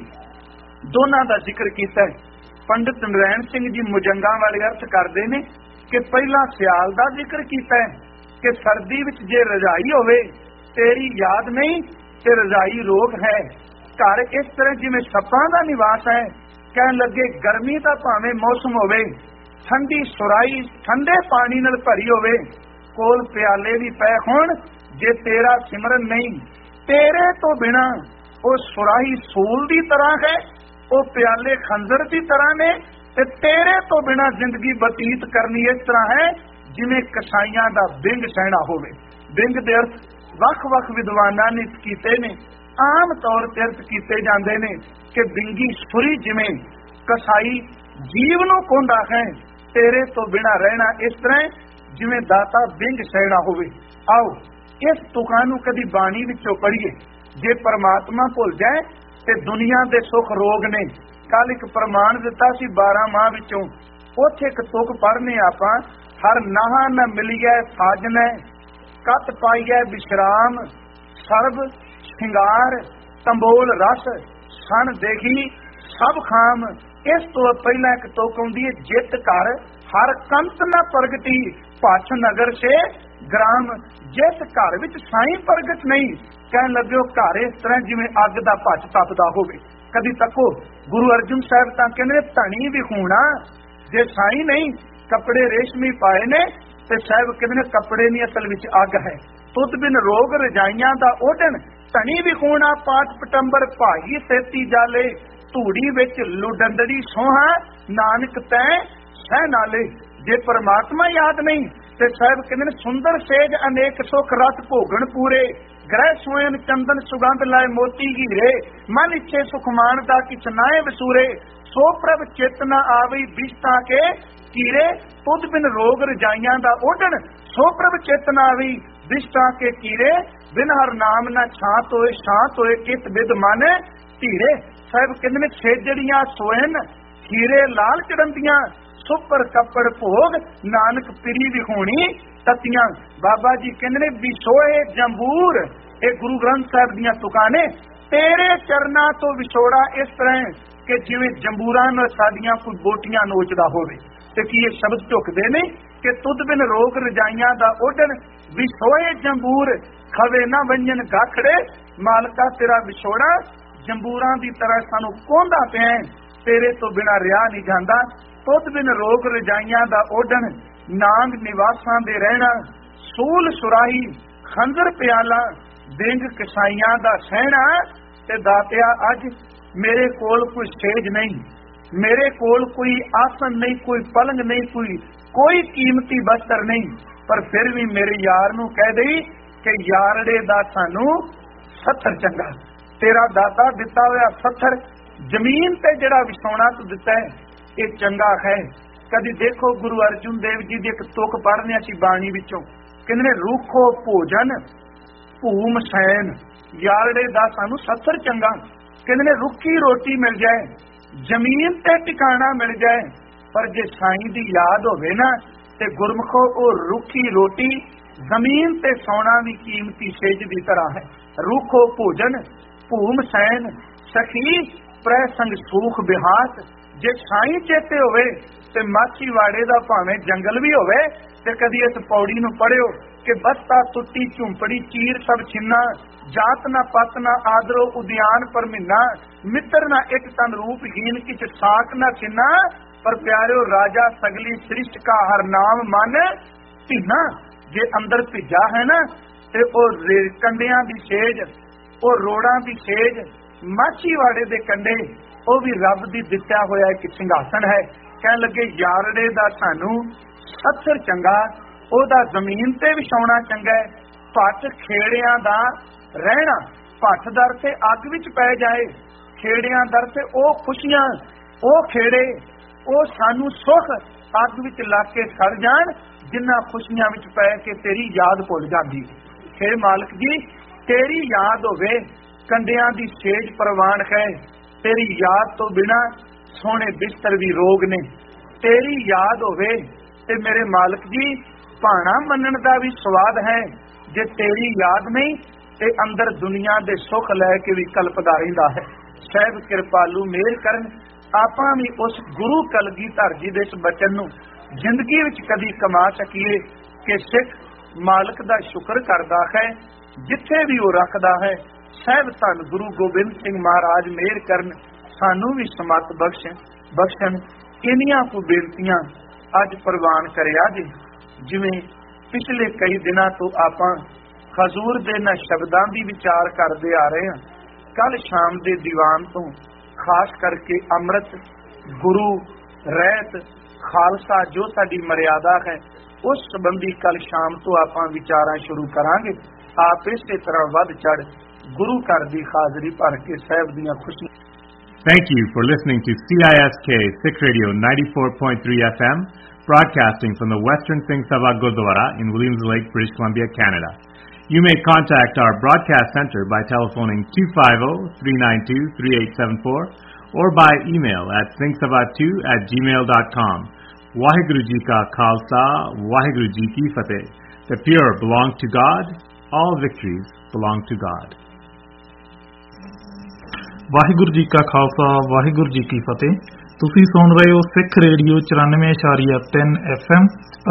ਦੋਨਾਂ ਦਾ ਜ਼ਿਕਰ ਕੀਤਾ ਹੈ। ਪੰਡਿਤ ਨਰੈਣ ਸਿੰਘ ਜੀ ਮੁਜੰਗਾਂ ਵਾਲੇ ਅਰਥ ਕਰਦੇ ਨੇ ਕਿ ਪਹਿਲਾਂ ਸਿਆਲ ਦਾ ਜ਼ਿਕਰ ਕੀਤਾ ਹੈ ਕਿ ਸਰਦੀ ਵਿੱਚ ਜੇ ਰਜਾਈ ਹੋਵੇ, ਤੇਰੀ ਯਾਦ ਨਹੀਂ ਤੇ ਰਜਾਈ ਰੋਗ ਹੈ। ਘਰ ਇਸ ਤਰ੍ਹਾਂ ਜਿਵੇਂ ਸੱਪਾਂ ਦਾ ਨਿਵਾਸ ਹੈ। ਕਹਿਣ ਲੱਗੇ ਗਰਮੀ ਦਾ ਭਾਵੇਂ ਮੌਸਮ ਹੋਵੇ, ਠੰਡੀ ਸੁਰਾਈ ਠੰਡੇ ਪਾਣੀ ਨਾਲ ਭਰੀ ਹੋਵੇ, ਕੋਲ ਪਿਆਲੇ ਵੀ ਪਏ ਹੋਣ, ਜੇ ਤੇਰਾ ਸਿਮਰਨ ਨਹੀਂ, ਤੇਰੇ ਤੋਂ ਬਿਨਾ ਉਹ ਸੁਰਾਹੀ ਸੂਲ ਦੀ ਤਰ੍ਹਾਂ ਹੈ, ਉਹ ਪਿਆਲੇ ਖੰਜਰ ਦੀ ਤਰ੍ਹਾਂ ਨੇ, ਤੇ ਤੇਰੇ ਤੋਂ ਬਿਨਾ ਜ਼ਿੰਦਗੀ ਬਤੀਤ ਕਰਨੀ ਇਸ ਤਰ੍ਹਾਂ ਹੈ ਜਿਵੇਂ ਕਸਾਈਆਂ ਦਾ ਬਿੰਗ ਸਹਿਣਾ ਹੋਵੇ। ਬਿੰਗ ਦੇ ਅਰਥ ਵੱਖ-ਵੱਖ ਵਿਦਵਾਨਾਂ ਨੇ ਕੀਤੇ ਨੇ। ਆਮ ਤੌਰ ਤੇ ਅਰਥ ਕੀਤੇ ਜਾਂਦੇ ਨੇ ਕਿ ਬਿੰਗੀ ਸੁਰੀ ਜਿਵੇਂ ਕਸਾਈ ਜੀਵ ਨੂੰ ਕੋਂਦਾ ਹੈ, ਤੇਰੇ ਤੋਂ ਬਿਨਾ ਰਹਿਣਾ ਇਸ ਤਰ੍ਹਾਂ ਜਿਵੇਂ ਦਾਤਾ ਬਿੰਗ ਸਹਿਣਾ ਹੋਵੇ। ਆਓ ਇਸ ਤੁਕਾਂ ਨੂੰ ਕਦੀ ਬਾਣੀ ਵਿੱਚੋਂ ਪੜ੍ਹੀਏ। ਜੇ ਪਰਮਾਤਮਾ ਭੁੱਲ ਜਾਏ ਤੇ ਦੁਨੀਆ ਦੇ ਸੁੱਖ ਰੋਗ ਨੇ। ਕੱਲ ਇੱਕ ਪ੍ਰਮਾਣ ਦਿੱਤਾ ਸੀ 12 ਮਾਹ ਵਿੱਚੋਂ, ਉੱਥੇ ਇੱਕ ਤੁਕ ਪੜ੍ਹਨੇ ਆਪਾਂ, हर नहा न मिलिए साजनै, कत पाइए विश्राम, सर्व श्रृंगार तंबोल रस, सन देखी सब खाम। इस तो पहला एक तुक आउंदी है, जित घर हर कंत न प्रगति, पछ नगर से ग्राम। जिस घर विच साईं प्रगट नहीं, कहन लगे घर इस तरह जिवें अग दा भच तपदा होवे। कदी तको गुरु अर्जुन साहब तां कहंदे धनी विखूणा, जे साईं नहीं कपड़े रेशमी पाए ने ते साहब कहंदे कपड़े नहीं असल विच अग है। तुद बिन रोग रजाइयां दा ओढ़न, धनी विखूणा पाठ पटंबर भाई सेती जाले। धूड़ी विच लुडंदड़ी सोहा, नानक तै सह नाले। जे परमात्मा याद नहीं ते साहब कहंदे सुंदर सेज अनेक सुख रस भोगन पूरे। ग्रह सोयन चंदन सुगंध लाए मोती हीरे, मन इच्छे सुख मानदा किछ नाए वसूरे। सो प्रभ चेतना आवी बिस्ता के कीरे, तुद बिन रोग रजाइयां दा ओढ़न। सो प्रभ चेतना आवी बिस्ता के कीरे, बिन हर नाम न छात होए शांत होए, कित बिद मन धीरे। साहब कहंदे ने छेजड़ियां सोयन हीरे लाल चढ़ंदियां, सुपर कपड़ भोग नानक पिरी विखोणी ततियां। बाबा जी कहंदे ने विछोए जंबूर, ये गुरु ग्रंथ साहब दियां तुकां ने। तेरे चरना तो विछोड़ा इस तरह कि जिवें जंबूरां नाल साडियां कोई बोटियां नोचदा होवे। ते की ये शब्द झुकदे ने कि तुद बिन रोग रजाइयां दा ओढ़न, विछोए जंबूर खवे ना वंजन गाखड़े। मालका तेरा विछोड़ा जंबूरां दी तरह सानू कोंदा पिया, तेरे तो बिना रिहा नहीं जांदा। तुद बिन रोग रजाइयां दा ओढ़न, नांग निवासां दे रहना। सूल सुराही खंजर प्याला, बिंग कसाइयां दा सहना। ते दातिया अज मेरे कोल कोई स्टेज नहीं, मेरे कोल कोई आसन नहीं, कोई पलंग नहीं, कोई कीमती वस्त्र नहीं, पर फिर भी मेरे यार नू कह दई कि यारड़े दा सानू सत्थर चंगा। तेरा दाता दिता होया सत्थर, जमीन ते जड़ा विछाउणा तू दिता है ये चंगा है। कदी देखो गुरु अर्जुन देव जी दी एक तुक पढ़ने सी बाणी विचों, कहंदे ने रूखो भोजन भूम सैन, यारड़े दा सानू सत्थर चंगा। कहंदे ने रुखी रोटी मिल जाए, जमीन ते ठिकाना मिल जाए, पर जे साईं दी याद होवे ना ते गुरमुखो ओ रुखी रोटी जमीन ते सोना भी कीमती सेज दी तरह है। रूखो भोजन भूम सैन, सखी प्रै संग सूख बिहास। जे साईं चेते होवे ते माछीवाड़े दा भावें जंगल भी होवे। ते कदी इस पौड़ी नूं पढ़ियो कि बस्ता टुट्टी झुंपड़ी चीर सब छिन्ना, जात ना पत ना आदरो उद्यान पर मिन्ना। मित्र ना एक तन रूप हीन किछ साक ना छिन्ना, पर प्यारियो राजा सगली सृष्ट का हर नाम मन भिन्ना। जे अंदर भिजा है ना ते ओ कंडियां दी सेज, ओ रोड़ां दी सेज, माछीवाड़े दे कंडे ਉਹ भी रब दी दित्या होया एक सिंघासन है। कहन लगे यारड़े दा सानू सत्थर चंगा, ओदा जमीन ते विछाउणा चंगा है। भट खेड़ियां दा रहना, भट दर ते अग विच पै जाए, खेड़ियां दर ते ओ खुशियां, ओ खेड़े ओ सानू सुख अग विच ला के सड़ जाण, जिन्ना खुशियां विच पै के तेरी याद भुल जांदी। हे मालिक जी तेरी याद होवे, कंडियां दी सेज परवान है। तेरी याद तो बिना सोने बिस्तर भी रोग ने। तेरी याद होवे ते मेरे मालिक जी भाणा मनण दा भी स्वाद है। जे तेरी याद नहीं ते अंदर दुनिया दे सुख लैके भी कल्पदा रहिंदा है। साहिब किरपालू मेहर करन, आपां भी उस गुरु कलगीधर जी दे इस बचन नूं जिंदगी विच कदी कमा सकीए कि सिख मालिक दा शुक्र करदा है जिथे भी वो रखदा है। साहिब धन गुरु गोबिंद सिंह महाराज मेहर करन, सानू भी समत बख्शण। इन्नियां को बेनतियां अज प्रवान करिया जी। जिवें पिछले कई दिनां तो आपां हजूर दे ना शब्दां दी विचार करदे आ रहे हां। कल शाम दे दीवान तो खास करके अमृत गुरु रहत खालसा जो साडी मर्यादा है उस संबंधी कल शाम तो आपां विचारां शुरू करांगे। आप इसे तरह वध चढ़ गुरु घर दी हाजरी भर के साहिब दियां खुशियां। Thank you for listening to CISK Sikh Radio 94.3 FM, broadcasting from the Western Singh Sabha Gurdwara in Williams Lake, British Columbia, Canada. You may contact our broadcast center by telephoning 250-392-3874 or by email at singhsabha2@gmail.com. Vaheguru Ji Ka Khalsa, Vaheguru Ji Ki Fateh. The pure belong to God, all victories belong to God. Waheguru ji ਕਾ ਖਾਲਸਾ, ਵਾਹਿਗੁਰੂ ਜੀ ਕੀ ਫਤਿਹ। ਤੁਸੀਂ ਸੁਣ ਰਹੇ ਹੋ ਸਿੱਖ radio 94.3 FM